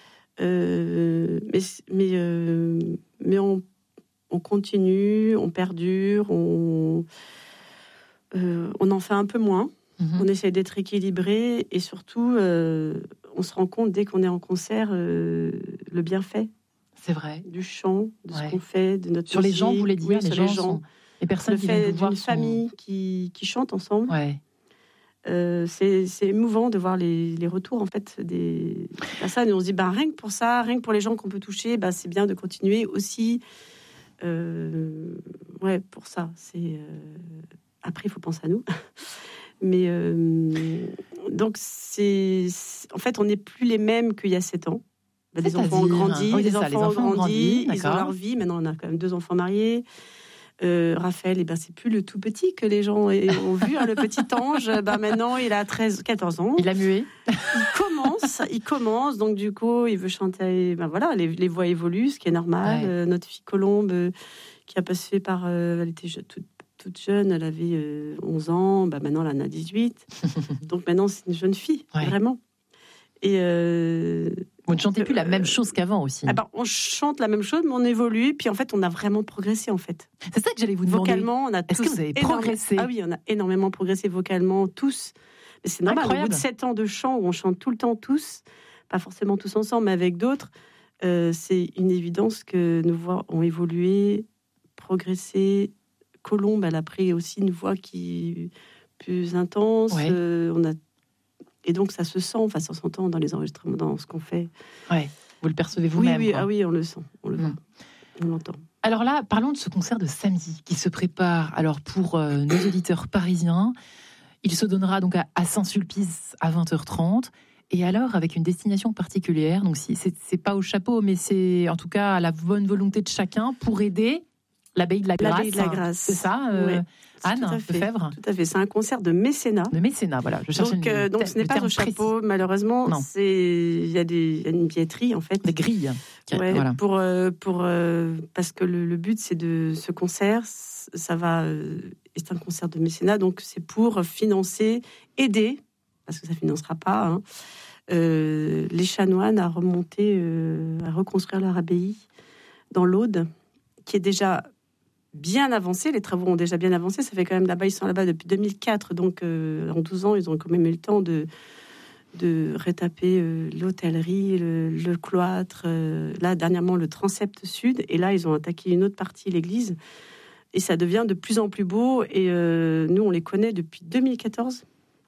Euh, mais mais, euh, mais on, on continue, on perdure, on, euh, on en fait un peu moins. Mm-hmm. On essaie d'être équilibré et surtout, euh, on se rend compte dès qu'on est en concert euh, le bienfait. C'est vrai. Du chant, de ouais. ce qu'on fait, de notre sur musique. les gens, vous voulez dire, oui, les, sur gens les gens. Sont... les personnes le qui fait viennent vous voir d'une sont... famille qui, qui chante ensemble. Ouais. Euh, c'est, c'est émouvant de voir les, les retours en fait des personnes et on se dit bah, rien que pour ça, rien que pour les gens qu'on peut toucher, bah, c'est bien de continuer aussi euh, ouais pour ça c'est euh... après il faut penser à nous mais euh... donc c'est... c'est en fait on n'est plus les mêmes qu'il y a sept ans. Bah, des enfants ont grandi, oui, des ça, enfants ont grandi, grandi, ils ont leur vie. Maintenant on a quand même deux enfants mariés. Euh, Raphaël, eh ben, c'est plus le tout petit que les gens ont vu, hein, le petit ange. Ben, maintenant, il a treize, quatorze ans. Il a mué. Il commence, il commence. Donc, du coup, il veut chanter. Ben, voilà, les, les voix évoluent, ce qui est normal. Ouais. Euh, notre fille Colombe, euh, qui a passé par. Euh, elle était toute, toute jeune, elle avait euh, onze ans. Ben, maintenant, elle en a dix-huit. Donc, maintenant, c'est une jeune fille, ouais. vraiment. Et. Euh, Vous ne chantez plus la même chose qu'avant aussi. Ah ben, on chante la même chose, mais on évolue. Puis en fait, on a vraiment progressé en fait. C'est ça que j'allais vous demander. Vocalement, on a Est-ce tous que vous avez progressé ? Ah oui, on a énormément progressé vocalement tous. Mais c'est normal. Incroyable. Au bout de sept ans de chant où on chante tout le temps tous, pas forcément tous ensemble, mais avec d'autres, euh, c'est une évidence que nos voix ont évolué, progressé. Colombe, elle a pris aussi une voix qui est plus intense. Ouais. Euh, on a Et donc, ça se sent, enfin, ça s'entend dans les enregistrements, dans ce qu'on fait. Ouais, vous le percevez vous-même. Oui, oui, quoi. ah oui, on le sent, on le voit, mmh. on l'entend. Alors là, parlons de ce concert de samedi qui se prépare. Alors pour euh, nos auditeurs parisiens, il se donnera donc à, à Saint-Sulpice à vingt heures trente. Et alors, avec une destination particulière. Donc, si, c'est, c'est pas au chapeau, mais c'est en tout cas à la bonne volonté de chacun pour aider l'Abbaye de la Grâce. L'Abbaye de la Grâce. C'est ça, euh, ouais. Anne tout à fait, Lefebvre. Tout à fait. C'est un concert de mécénat. De mécénat, voilà. Je cherche donc, une, euh, donc ce n'est pas au chapeau, précis. Malheureusement. Non. C'est il y a des il y a une billetterie en fait. Des grilles. Ouais, voilà. Pour euh, pour euh, parce que le, le but c'est de ce concert, ça va. Euh, c'est un concert de mécénat, donc c'est pour financer, aider, parce que ça financera pas. Hein, euh, les chanoines à remonter, euh, à reconstruire leur abbaye dans l'Aude, qui est déjà bien avancé, les travaux ont déjà bien avancé, ça fait quand même là-bas, ils sont là-bas depuis deux mille quatre, donc euh, en douze ans, ils ont quand même eu le temps de, de rétaper euh, l'hôtellerie, le, le cloître, euh, là, dernièrement, le transept sud, et là, ils ont attaqué une autre partie, l'église, et ça devient de plus en plus beau, et euh, nous, on les connaît depuis deux mille quatorze.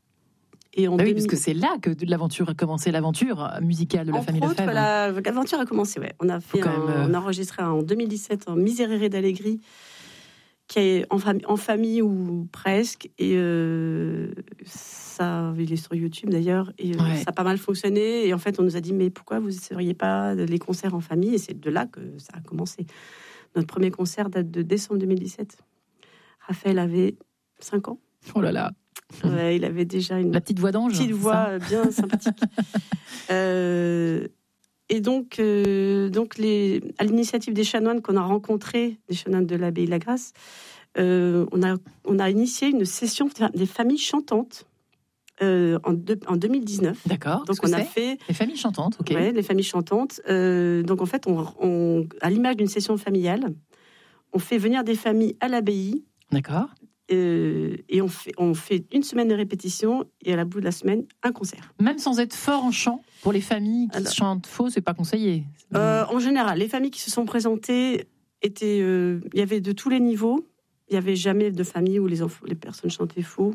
Et en ah oui, deux mille... parce que c'est là que l'aventure a commencé, l'aventure musicale de la Entre famille autres, Lefebvre. La, l'aventure a commencé, ouais. On a fait, un, même... on a enregistré en deux mille dix-sept un Miserere d'Allegri, qui est en, fam- en famille ou presque, et euh, ça, il est sur YouTube d'ailleurs, et euh, Ouais. ça a pas mal fonctionné. Et en fait, on nous a dit, mais pourquoi vous n'essayeriez pas les concerts en famille? Et c'est de là que ça a commencé. Notre premier concert date de décembre deux mille dix-sept. Raphaël avait cinq ans. Oh là là. Ouais, il avait déjà une La petite voix d'ange. petite c'est voix ça euh, bien sympathique. euh, et donc, euh, donc les, à l'initiative des chanoines qu'on a rencontrés, des chanoines de l'abbaye de la Grâce, euh, on, a, on a initié une session des familles chantantes euh, en, de, en deux mille dix-neuf. D'accord. Donc on a fait les familles chantantes, ok. Ouais, les familles chantantes. Euh, donc en fait, on, on, à l'image d'une session familiale, on fait venir des familles à l'abbaye. D'accord. Euh, et on fait, on fait une semaine de répétition et à la bout de la semaine, un concert. Même sans être fort en chant, pour les familles qui Alors, chantent faux, c'est pas conseillé. Euh, en général, les familles qui se sont présentées étaient, euh, il y avait de tous les niveaux. Il y avait jamais de famille où les enfants, les personnes chantaient faux.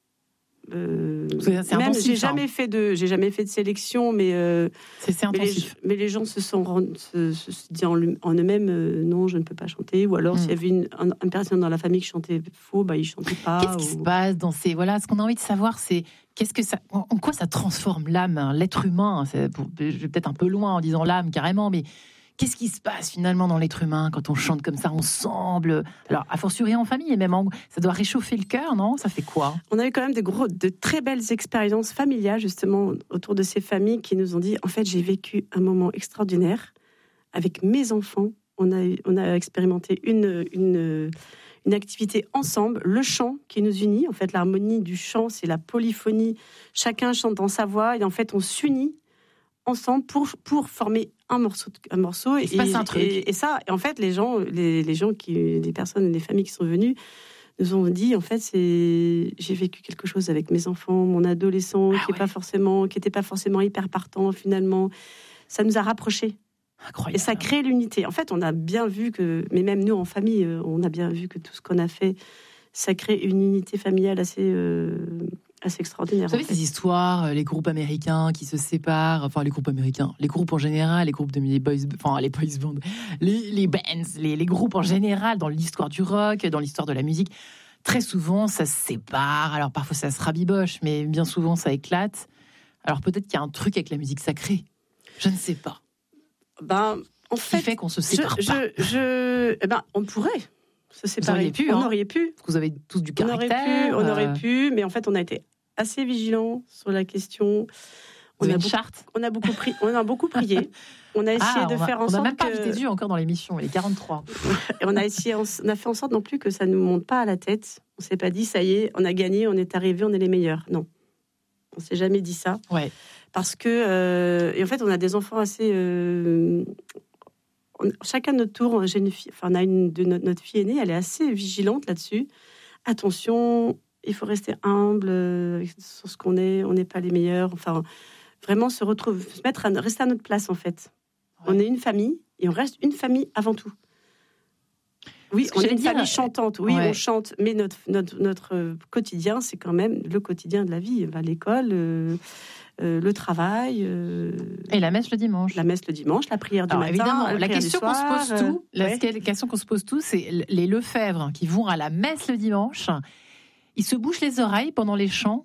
Euh, C'est- c'est même, intensif, j'ai hein. jamais fait de, j'ai jamais fait de sélection, mais euh, c'est, c'est mais, les, intensif. mais les gens se sont rend- se, se, se dit en, lui- en eux-mêmes, euh, non, je ne peux pas chanter. Ou alors, Mm. s'il y avait une, un, une personne dans la famille qui chantait faux, bah, il chantait pas. Qu'est-ce qui ou- se passe dans ces voilà ce qu'on a envie de savoir, c'est qu'est-ce que ça, en en quoi ça transforme l'âme, hein, l'être humain. C'est pour- je vais peut-être un peu loin en disant l'âme carrément, mais qu'est-ce qui se passe finalement dans l'être humain quand on chante comme ça ensemble? Alors, a fortiori en famille, et même en, ça doit réchauffer le cœur, non? Ça fait quoi? On a eu quand même de, gros, de très belles expériences familiales, justement, autour de ces familles qui nous ont dit, en fait, j'ai vécu un moment extraordinaire avec mes enfants. On a, eu- on a expérimenté une, une, une activité ensemble, le chant qui nous unit. En fait, l'harmonie du chant, c'est la polyphonie. Chacun chante dans sa voix et en fait, on s'unit ensemble pour, pour former un morceau, de- un morceau. Il se passe un truc. Et, et ça, et en fait, les gens, les, les gens qui, les personnes, les familles qui sont venues nous ont dit, en fait, c'est, j'ai vécu quelque chose avec mes enfants, mon adolescent, Ah qui ouais. est pas forcément, qui était pas forcément hyper partant finalement. Ça nous a rapprochés. Incroyable. Et ça crée l'unité. En fait, on a bien vu que, mais même nous en famille, euh, on a bien vu que tout ce qu'on a fait, ça crée une unité familiale assez, euh, assez extraordinaire. Vous savez en fait. ces histoires, euh, les groupes américains qui se séparent, enfin les groupes américains, les groupes en général, les groupes de les boys, enfin les boys bands, les, les bands, les, les groupes en général dans l'histoire du rock, dans l'histoire de la musique, très souvent ça se sépare. Alors parfois ça se rabiboche, mais bien souvent ça éclate. Alors peut-être qu'il y a un truc avec la musique sacrée, je ne sais pas. Ben, en fait, Qui fait qu'on se je, sépare pas. je, je, eh ben, on pourrait se séparer. auriez pu, on hein. aurait pu. Parce que vous avez tous du On aurait caractère. pu, on euh, aurait pu, mais en fait, on a été assez vigilants sur la question. Vous On avez a, une beaucoup, charte. on a beaucoup pris, on a beaucoup prié. On a essayé Ah, de on a- faire en on n'a sorte même pas que, invité Dieu encore dans l'émission, il est quarante-trois. et on a essayé, on a fait en sorte non plus que ça ne nous monte pas à la tête. On s'est pas dit, ça y est, on a gagné, on est arrivé, on est les meilleurs. Non, on s'est jamais dit ça. Ouais. Parce que, euh, et en fait, on a des enfants assez. Euh, on- chacun de notre tour, j'ai une fille, enfin, on a une de notre, notre fille aînée, elle est assez vigilante là-dessus. Attention, il faut rester humble euh, sur ce qu'on est, on n'est pas les meilleurs. Enfin, vraiment se retrouver, se mettre, à, rester à notre place en fait. Ouais. On est une famille et on reste une famille avant tout. Oui, Ce que on est j'allais une dire, famille chantante. Oui, ouais. on chante, mais notre, notre, notre euh, quotidien, c'est quand même le quotidien de la vie. Bah, l'école, euh, euh, le travail, euh, Et la messe le dimanche. la messe le dimanche, la prière du Alors matin, évidemment, la, la prière du question qu'on se soir, pose tout, euh, la ouais. question qu'on se pose tout, c'est les Lefebvre qui vont à la messe le dimanche. Ils se bouchent les oreilles pendant les chants.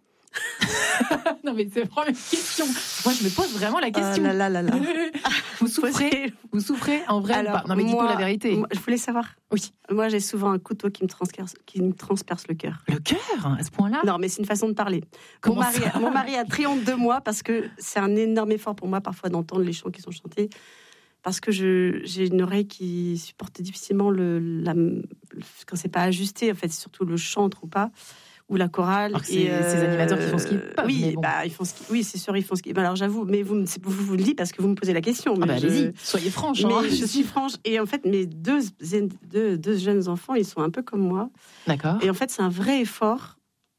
Non mais c'est vraiment une question. Moi je me pose vraiment la question. Ah là là là là. Vous souffrez, vous souffrez en vrai ou Alors, pas? Non mais dites-nous moi- la vérité. moi, je voulais savoir. Oui. Moi, j'ai souvent un couteau qui me transperce, qui me transperce le cœur. Le cœur, à ce point-là? Non, mais c'est une façon de parler. Mon Comment mari, ça mon mari a triomphe de moi parce que c'est un énorme effort pour moi parfois d'entendre les chants qui sont chantés. Parce que je, j'ai une oreille qui supporte difficilement le, la, le- quand c'est pas ajusté, en fait, c'est surtout le chant ou pas, ou la chorale. Alors que c'est ces animateurs qui font ce qu'ils peuvent, Oui, mais bon. bah, ils font ce qu'ils- oui, c'est sûr, ils font ce qu'ils. bah, alors j'avoue, mais vous, me- c'est- vous, vous le dites parce que vous me posez la question. Ah Mais bah, je- allez-y, soyez franche. mais hein. je suis franche. Et en fait, mes deux, deux, deux jeunes enfants, ils sont un peu comme moi. D'accord. Et en fait, c'est un vrai effort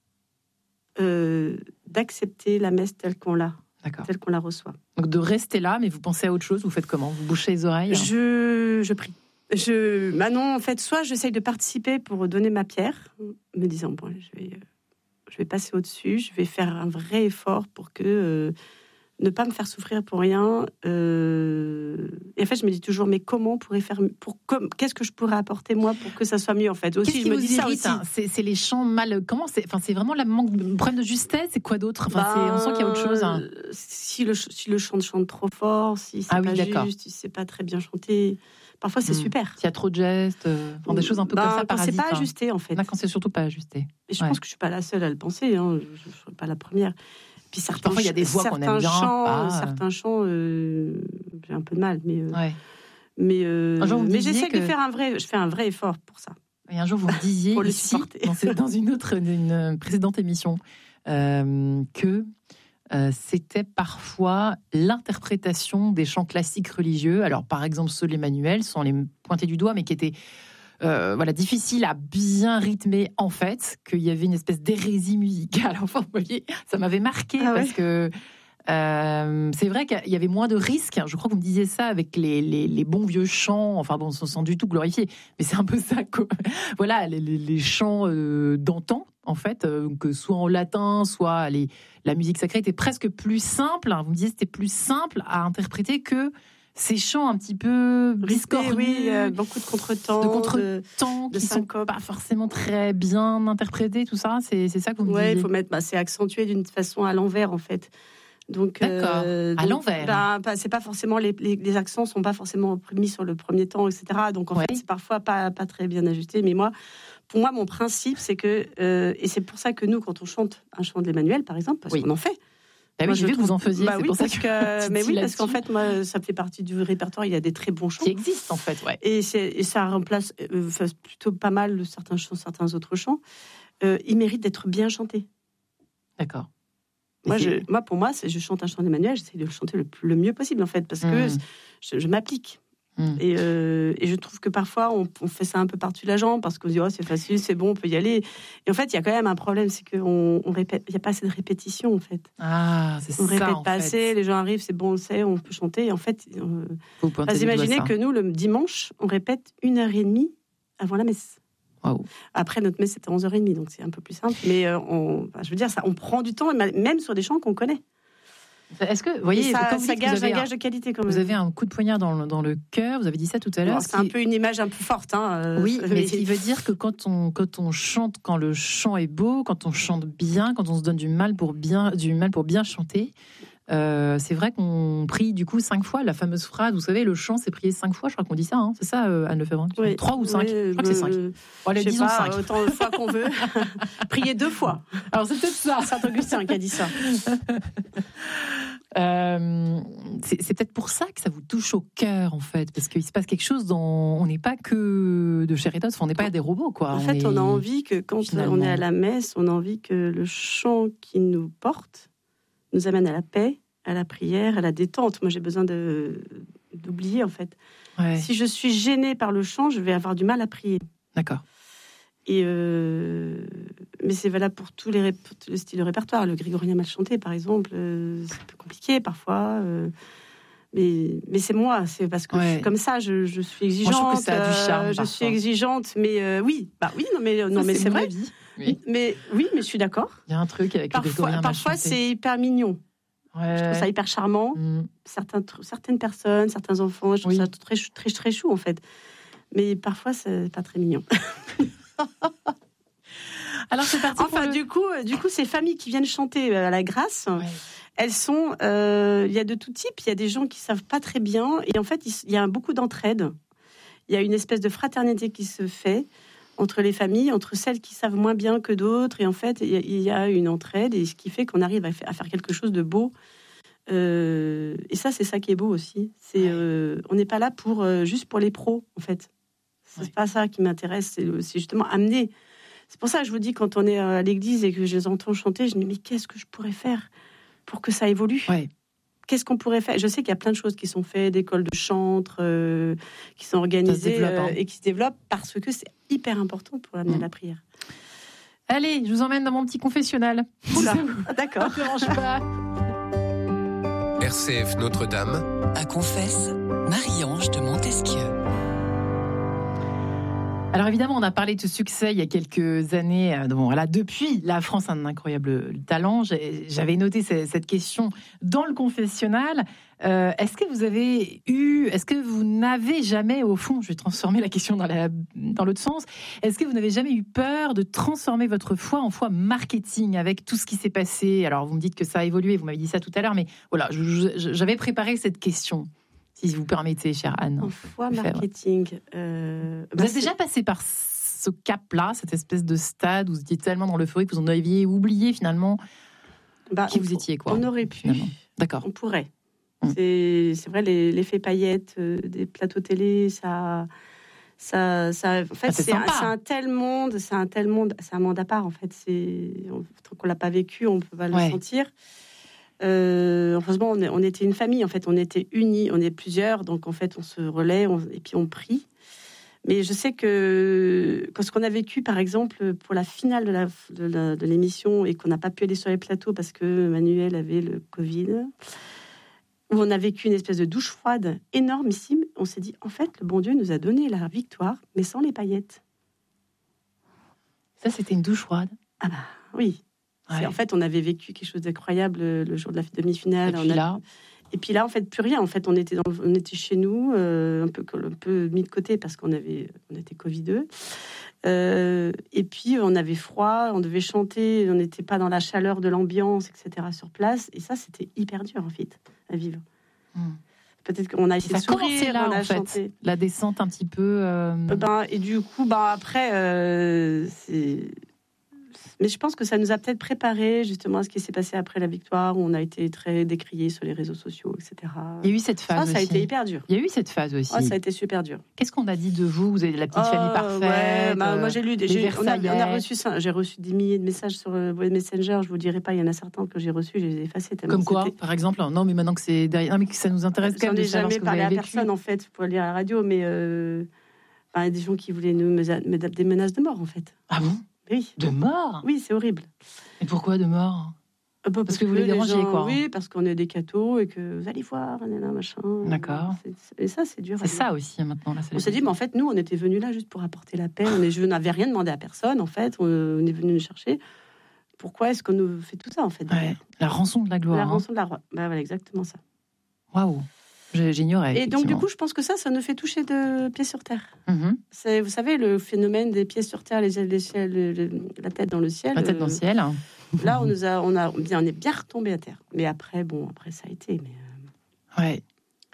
euh, d'accepter la messe telle qu'on l'a, D'accord. telle qu'on la reçoit. Donc de rester là, mais vous pensez à autre chose. Vous faites comment? Vous bouchez les oreilles? Je, je prie. Je, Manon, en fait, soit j'essaye de participer pour donner ma pierre, me disant, bon, je vais, euh, je vais passer au-dessus, je vais faire un vrai effort pour que euh, ne pas me faire souffrir pour rien. Euh... Et en fait, je me dis toujours, mais comment pourrait faire, pour comme, qu'est-ce que je pourrais apporter moi pour que ça soit mieux en fait. Aussi, qu'est-ce je me qui dis vous ça irrite, aussi. Hein, c'est, c'est les chants mal. Comment c'est, enfin, c'est vraiment le manque de problème de justesse. C'est quoi d'autre enfin, bah, c'est, on sent qu'il y a autre chose. Hein. Si le si le chant chante trop fort, si c'est ah, pas oui, d'accord. juste, si c'est pas très bien chanté. Parfois, c'est mmh. super. S'il y a trop de gestes, euh, enfin, des choses un peu bah, comme ça, quand parasites. c'est pas hein. ajusté, en fait. Là, quand c'est surtout pas ajusté. Et je ouais. pense que je suis pas la seule à le penser. Hein. Je, je, je suis pas la première. Puis certains, parfois, il y a des voix qu'on aime bien. Chants, ah. Certains chants, euh, j'ai un peu de mal, mais euh, ouais. mais, euh, un jour, vous mais j'essaie que... de faire un vrai. Je fais un vrai effort pour ça. Et un jour, vous me disiez pour le ici, supporter. dans, dans une autre, une précédente émission, euh, que Euh, c'était parfois l'interprétation des chants classiques religieux. Alors, par exemple, ceux de l'Emmanuel, sans les pointer du doigt, mais qui étaient euh, voilà, difficiles à bien rythmer, en fait, qu'il y avait une espèce d'hérésie musicale. Enfin, vous voyez, ça m'avait marqué ah parce ouais. que euh, c'est vrai qu'il y avait moins de risques. Je crois que vous me disiez ça avec les, les, les bons vieux chants. Enfin, bon, sans du tout glorifier, mais c'est un peu ça, quoi. Voilà, les, les, les chants euh, d'antan. En fait, euh, que soit en latin, soit les, la musique sacrée était presque plus simple. Vous me disiez c'était plus simple à interpréter que ces chants un petit peu discordants. Oui, euh, beaucoup de contretemps, de contretemps de, qui de sont pas forcément très bien interprétés, tout ça. C'est, c'est ça que vous me ouais, disiez. Il faut mettre, bah, c'est accentué d'une façon à l'envers en fait. Donc, D'accord, euh, à donc, l'envers. Bah, bah, c'est pas forcément les, les, les accents sont pas forcément mis sur le premier temps, et cetera. Donc en ouais. fait, c'est parfois pas pas très bien ajusté. Mais moi, pour moi, mon principe, c'est que euh, et c'est pour ça que nous, quand on chante un chant de l'Emmanuel, par exemple, parce oui. qu'on en fait. Bah oui, j'ai vu que vous en faisiez. Bah c'est oui, pour ça parce que. que mais oui, parce qu'en fait, moi, ça fait partie du répertoire. Il y a des très bons chants qui existent en fait, ouais. Et, c'est, et ça remplace euh, plutôt pas mal certains chants, certains autres chants. Euh, ils méritent d'être bien chantés. D'accord. Moi, je, moi, pour moi, c'est, je chante un chant d'Emmanuel, j'essaie de le chanter le, le mieux possible, en fait, parce que mmh. je, je m'applique. Mmh. Et, euh, et je trouve que parfois, on, on fait ça un peu par-dessus la jambe, parce qu'on se dit, oh, c'est facile, c'est bon, on peut y aller. Et en fait, il y a quand même un problème, c'est qu'on on répète, il n'y a pas assez de répétition, en fait. Ah, c'est on ça, répète en pas fait. assez, les gens arrivent, c'est bon, on le sait, on peut chanter. Et en fait, euh, vous imaginez que nous, le dimanche, on répète une heure et demie avant la messe. Wow. Après, notre messe, c'était onze heures trente, donc c'est un peu plus simple. Mais euh, on, je veux dire, ça, on prend du temps, même sur des chants qu'on connaît. Est-ce que, vous voyez, ça, quand vous ça dites gage vous avez un gage un, de qualité quand même. Vous avez un coup de poignard dans le, dans le cœur, vous avez dit ça tout à l'heure. Bon, c'est un peu une image un peu forte. Hein, euh, oui, mais, mais ce qui veut dire que quand on, quand on chante, quand le chant est beau, quand on chante bien, quand on se donne du mal pour bien, du mal pour bien chanter, Euh, c'est vrai qu'on prie du coup cinq fois la fameuse phrase, vous savez, le chant c'est prié cinq fois, je crois qu'on dit ça, hein, c'est ça, euh, Anne Lefebvre, oui. Trois ou cinq, oui, je crois que c'est cinq. Euh, bon, allez, disons pas, cinq. Autant de fois qu'on veut. Prier deux fois. Alors c'est peut-être ça. Saint Augustin qui a dit ça. euh, c'est, c'est peut-être pour ça que ça vous touche au cœur en fait, parce qu'il se passe quelque chose dont on n'est pas que de chair et d'os, on n'est pas des robots quoi. En on fait, est... on a envie que quand finalement... on est à la messe, on a envie que le chant qui nous porte nous amène à la paix, à la prière, à la détente. Moi, j'ai besoin de, d'oublier, en fait. Ouais. Si je suis gênée par le chant, je vais avoir du mal à prier. D'accord. Et euh... Mais c'est valable pour tous les, ré... pour tous les styles de répertoire. Le grégorien mal chanté, par exemple, euh, c'est un peu compliqué parfois. Euh... Mais... mais c'est moi, c'est parce que ouais. je suis comme ça, je, je suis exigeante. Moi, je trouve que ça a du charme, euh, je suis exigeante, mais euh, oui, bah oui, non, mais, non, ça, mais c'est, c'est vrai. Vie. Oui. Mais oui, mais je suis d'accord. Il y a un truc avec parfois, le grégorien mal Parfois, chanté. c'est hyper mignon. Ouais. Je trouve ça hyper charmant. Mmh. Certains, certaines personnes, certains enfants, je trouve oui. ça très, très, très chou, en fait. Mais parfois, c'est pas très mignon. Alors, c'est parti. Enfin, le... du coup, du coup, ces familles qui viennent chanter à la grâce, ouais. elles sont... Il euh, y a de tout type. Il y a des gens qui savent pas très bien. Et en fait, il y a beaucoup d'entraide. Il y a une espèce de fraternité qui se fait entre les familles, entre celles qui savent moins bien que d'autres. Et en fait, il y, y a une entraide, et ce qui fait qu'on arrive à faire quelque chose de beau. Euh, et ça, c'est ça qui est beau aussi. C'est, ouais. euh, on n'est pas là pour, euh, juste pour les pros, en fait. C'est ouais. pas ça qui m'intéresse, c'est, c'est justement amener. C'est pour ça que je vous dis, quand on est à l'église et que je les entends chanter, je me dis, mais qu'est-ce que je pourrais faire pour que ça évolue ? Ouais. Qu'est-ce qu'on pourrait faire ? Je sais qu'il y a plein de choses qui sont faites, d'écoles de chantre, euh, qui sont organisées développe, hein. euh, et qui se développent parce que c'est hyper important pour amener mmh. la prière. Allez, je vous emmène dans mon petit confessionnal. Oula, d'accord. Ça ne dérange pas. R C F Notre-Dame. À confesse, Marie-Ange de Montesquieu. Alors évidemment, on a parlé de ce succès il y a quelques années. Bon, voilà, depuis, la France a un incroyable talent. J'avais noté cette question dans le confessionnal. Euh, est-ce que vous avez eu, est-ce que vous n'avez jamais, au fond, je vais transformer la question dans, la, dans l'autre sens, est-ce que vous n'avez jamais eu peur de transformer votre foi en foi marketing avec tout ce qui s'est passé? Alors vous me dites que ça a évolué, vous m'avez dit ça tout à l'heure, mais voilà, je, je, j'avais préparé cette question. Si vous permettez, chère Anne. En foi marketing. Euh, vous bah êtes c'est... déjà passé par ce cap-là, cette espèce de stade où vous étiez tellement dans l'euphorie que vous en aviez oublié finalement bah, qui on, vous étiez, quoi. On aurait pu. Finalement. D'accord. On pourrait. Mmh. C'est, c'est vrai, les, l'effet paillettes euh, des plateaux télé, ça. Ça, ça, en fait, ah, c'est, c'est, un, c'est un tel monde, c'est un tel monde, c'est un monde à part en fait. C'est, on, tant qu'on l'a pas vécu, on peut pas ouais. le sentir. Euh, heureusement, on, on était une famille, en fait, on était unis, on est plusieurs, donc en fait, on se relaie on, et puis on prie. Mais je sais que quand ce qu'on a vécu, par exemple, pour la finale de, la, de, la, de l'émission et qu'on n'a pas pu aller sur les plateaux parce que Manuel avait le Covid, où on a vécu une espèce de douche froide énormissime, on s'est dit, en fait, le bon Dieu nous a donné la victoire, mais sans les paillettes. Ça, c'était une douche froide? Ah bah oui. Ouais. En fait, on avait vécu quelque chose d'incroyable le jour de la demi-finale. Et puis on a... là, et puis là, en fait, plus rien. En fait, on était, dans... on était chez nous, euh, un peu, un peu mis de côté parce qu'on avait, on était covideux. Euh, et puis, on avait froid, on devait chanter, on n'était pas dans la chaleur de l'ambiance, et cetera sur place. Et ça, c'était hyper dur, en fait, à vivre. Hmm. Peut-être qu'on a essayé de sourire, là, on a en fait, chanté. La descente un petit peu... Euh... Euh, ben, et du coup, ben, après, euh, c'est... Mais je pense que ça nous a peut-être préparé justement à ce qui s'est passé après la victoire, où on a été très décriés sur les réseaux sociaux, et cetera. Il y a eu cette phase ça, aussi. Ça a été hyper dur. Il y a eu cette phase aussi. Oh, ça a été super dur. Qu'est-ce qu'on a dit de vous? Vous avez la petite oh, famille parfaite. Ouais, bah, moi j'ai lu des. J'ai, on, a, on a reçu ça. J'ai reçu des milliers de messages sur euh, Messenger. Je vous dirai pas. Il y en a certains que j'ai reçus. Je les ai effacés. Comme quoi, c'était... par exemple? Non, mais maintenant que c'est derrière, non, mais que ça nous intéresse quand même de savoir ce que vous avez vécu. J'en ai jamais parlé à personne en fait pour lire à la radio, mais euh, bah, des gens qui voulaient nous mettre des menaces de mort en fait. Ah bon? Oui. De mort? Oui, c'est horrible. Et pourquoi de mort? euh, bah, parce, parce que, que vous les dérangez, gens, quoi. Oui, parce qu'on est des cathos et que vous allez voir, nanana, machin. D'accord. C'est, c'est, et ça, c'est dur. C'est ça aussi, maintenant. Là, on s'est dit, mais en fait, nous, on était venus là juste pour apporter la paix. On est, je n'avais rien demandé à personne, en fait. On, on est venu nous chercher. Pourquoi est-ce qu'on nous fait tout ça, en fait? Ouais. La rançon de la gloire. La hein. rançon de la gloire. Bah, voilà, exactement ça. Waouh. J'ignorais. Et donc, du coup, je pense que ça, ça nous fait toucher de pieds sur terre. Mm-hmm. C'est, vous savez, le phénomène des pieds sur terre, les ailes, les ciels, le, le, la tête dans le ciel. La tête dans le ciel. Euh, là, on nous a, on a bien, on est bien retombé à terre. Mais après, bon, après, ça a été. Mais euh... ouais.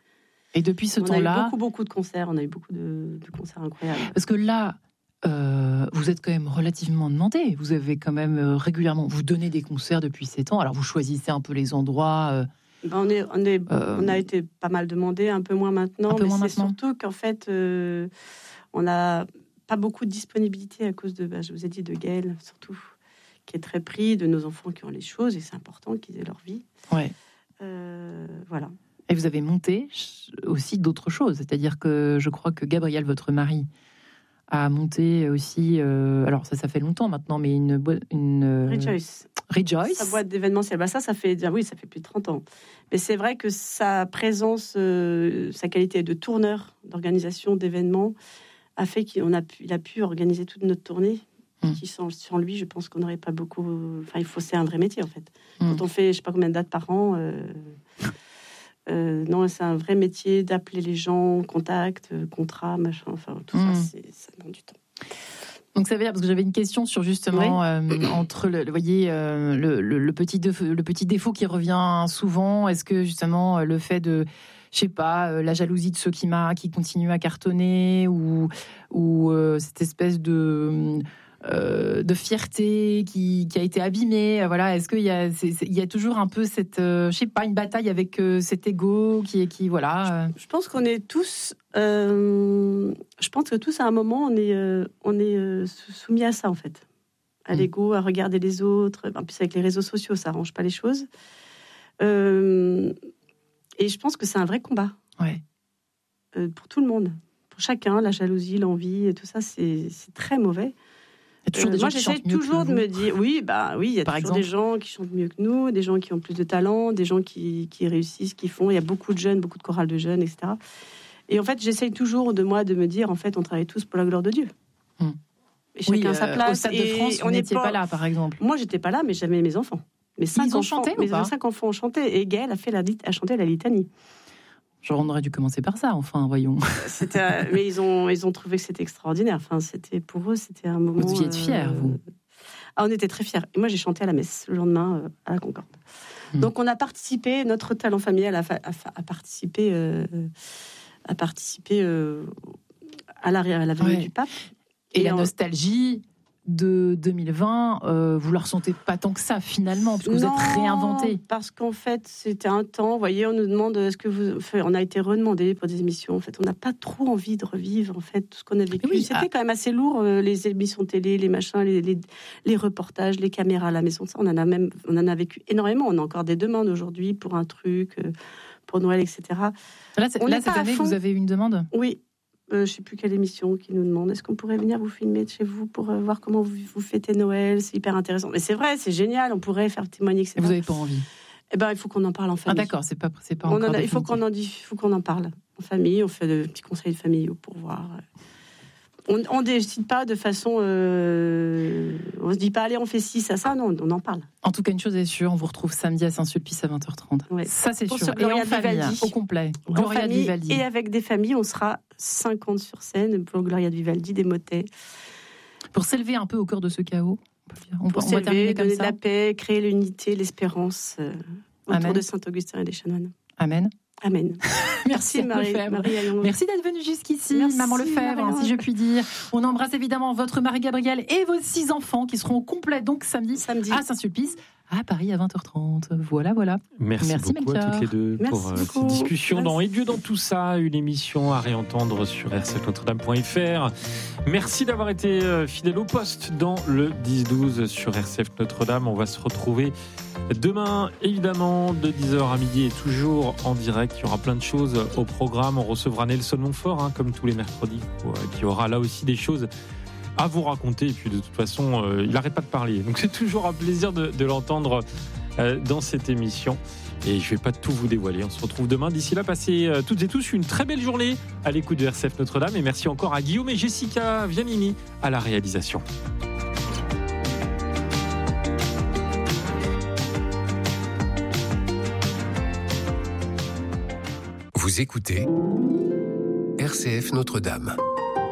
Et depuis ce on temps-là, on a eu beaucoup, beaucoup de concerts. On a eu beaucoup de, de concerts incroyables. Parce que là. Euh, vous êtes quand même relativement demandé. Vous avez quand même euh, régulièrement, vous donnez des concerts depuis sept ans. Alors vous choisissez un peu les endroits. Euh, ben on est, on est, euh, on a été pas mal demandé, un peu moins maintenant. Un peu mais moins c'est maintenant. surtout qu'en fait, euh, on n'a pas beaucoup de disponibilité à cause de, ben, je vous ai dit, de Gaël surtout, qui est très pris, de nos enfants qui ont les choses et c'est important qu'ils aient leur vie. Ouais. Euh, voilà. Et vous avez monté aussi d'autres choses, c'est-à-dire que je crois que Gabriel, votre mari, a monté aussi, euh, alors ça, ça fait longtemps maintenant, mais une boîte, une Rejoice. Rejoice. Sa boîte d'événementiel. Bah ça, ça fait, oui, ça fait plus de trente ans. Mais c'est vrai que sa présence, euh, sa qualité de tourneur, d'organisation d'événements, a fait qu'il a pu, il a pu organiser toute notre tournée. Mmh. Qui sans, sans lui, je pense qu'on n'aurait pas beaucoup. Enfin, il faut, c'est un vrai métier en fait. Mmh. Quand on fait, je sais pas combien de dates par an. Euh, Euh, non, c'est un vrai métier d'appeler les gens, contact, contrat, machin, enfin tout mmh. ça, c'est, ça demande du temps. Donc ça veut dire, parce que j'avais une question sur justement oui. euh, entre le, vous voyez, euh, le, le, le, petit défaut, le petit défaut qui revient souvent. Est-ce que justement le fait de, je sais pas, la jalousie de ceux qui m'a, qui continuent à cartonner, ou ou euh, cette espèce de Euh, de fierté qui, qui a été abîmée, voilà. Est-ce qu'il y a, c'est, c'est, il y a toujours un peu cette, euh, je sais pas, une bataille avec euh, cet ego qui est qui, voilà. Je, je pense qu'on est tous, euh, je pense que tous à un moment on est, euh, on est euh, soumis à ça en fait, à mmh. l'ego, à regarder les autres. En plus avec les réseaux sociaux, ça arrange pas les choses. Euh, et je pense que c'est un vrai combat. Ouais. Euh, pour tout le monde, pour chacun, la jalousie, l'envie, et tout ça, c'est, c'est très mauvais. Euh, moi, j'essaie toujours de me dire, oui, bah oui, il y a Par toujours exemple. des gens qui chantent mieux que nous, des gens qui ont plus de talent, des gens qui, qui réussissent, qui font. Il y a beaucoup de jeunes, beaucoup de chorales de jeunes, et cetera. Et en fait, j'essaie toujours de moi de me dire, en fait, on travaille tous pour la gloire de Dieu. Mmh. Et chacun oui, sa euh, place. Au Stade de France, vous n'étiez pas... pas là, par exemple. Moi, j'étais pas là, mais j'avais mes enfants. Mes cinq Ils ont enfants, chanté ou mes pas cinq enfants ont chanté. Et Gaëlle a, fait la, a chanté la litanie. Genre, on aurait dû commencer par ça, enfin, voyons. C'était, mais ils ont, ils ont trouvé que c'était extraordinaire. Enfin, c'était, pour eux, c'était un moment... Vous deviez être fiers, euh... vous. Ah, on était très fiers. Et moi, j'ai chanté à la messe le lendemain euh, à la Concorde. Mmh. Donc, on a participé, notre talent familial a, a, a participé, euh, a participé euh, à la, à la venue ouais. du pape. Et, et la en... nostalgie de deux mille vingt, euh, vous la ressentez pas tant que ça finalement, parce que vous non, êtes réinventé. Parce qu'en fait, c'était un temps. Vous voyez, on nous demande est-ce que vous. Enfin, on a été redemandé pour des émissions. En fait, on n'a pas trop envie de revivre en fait tout ce qu'on a vécu. Oui, c'était ah. quand même assez lourd, euh, les émissions télé, les machins, les, les, les reportages, les caméras à la maison. Ça, on en a même, on en a vécu énormément. On a encore des demandes aujourd'hui pour un truc, euh, pour Noël, et cetera. Là, c'est, là cette année, vous avez une demande ? Oui. Euh, je ne sais plus quelle émission qui nous demande est-ce qu'on pourrait venir vous filmer de chez vous pour euh, voir comment vous, vous fêtez Noël, c'est hyper intéressant. Mais c'est vrai, c'est génial, on pourrait faire témoigner, et cetera. Vous n'avez pas envie? Eh ben, il faut qu'on en parle en famille. Ah d'accord, c'est pas, c'est pas on encore en a, il faut qu'on en, il faut qu'on en parle en famille, on fait de petits conseils familiaux pour voir. On ne décide pas de façon... Euh, on ne se dit pas, allez, on fait ci, ça, ça, non, on en parle. En tout cas, une chose est sûre, on vous retrouve samedi à Saint-Sulpice à vingt heures trente. Ouais. Ça, c'est pour sûr. Et en famille, au complet. En Gloria famille, Vivaldi. Et avec des familles, on sera cinquante sur scène pour Gloria Vivaldi, des motets. Pour s'élever un peu au cœur de ce chaos, on, pour on va terminer comme donner ça. De la paix, créer l'unité, l'espérance euh, autour Amen. De Saint-Augustin et des chanoines. Amen. Amen. Merci, Marie, Marie Merci d'être venue jusqu'ici, Merci, Maman Lefebvre, hein, si je puis dire. On embrasse évidemment votre Marie-Gabrielle et vos six enfants qui seront complets donc samedi, samedi. à Saint-Sulpice, à Paris à vingt heures trente. Voilà, voilà. Merci, Merci beaucoup Melchior. À toutes les deux Merci pour beaucoup. cette discussion Merci. dans Et Dieu dans tout ça, une émission à réentendre sur r c f notre dame point f r. Merci d'avoir été fidèle au poste dans le dix douze sur R C F Notre-Dame. On va se retrouver demain, évidemment, de dix heures à midi et toujours en direct. Il y aura plein de choses au programme. On recevra Nelson Montfort, hein, comme tous les mercredis. Et puis il y aura là aussi des choses à vous raconter. Et puis de toute façon, euh, il n'arrête pas de parler. Donc c'est toujours un plaisir de, de l'entendre euh, dans cette émission. Et je ne vais pas tout vous dévoiler. On se retrouve demain. D'ici là, passez euh, toutes et tous une très belle journée à l'écoute de R C F Notre-Dame. Et merci encore à Guillaume et Jessica Vianini à la réalisation. Vous écoutez R C F Notre-Dame.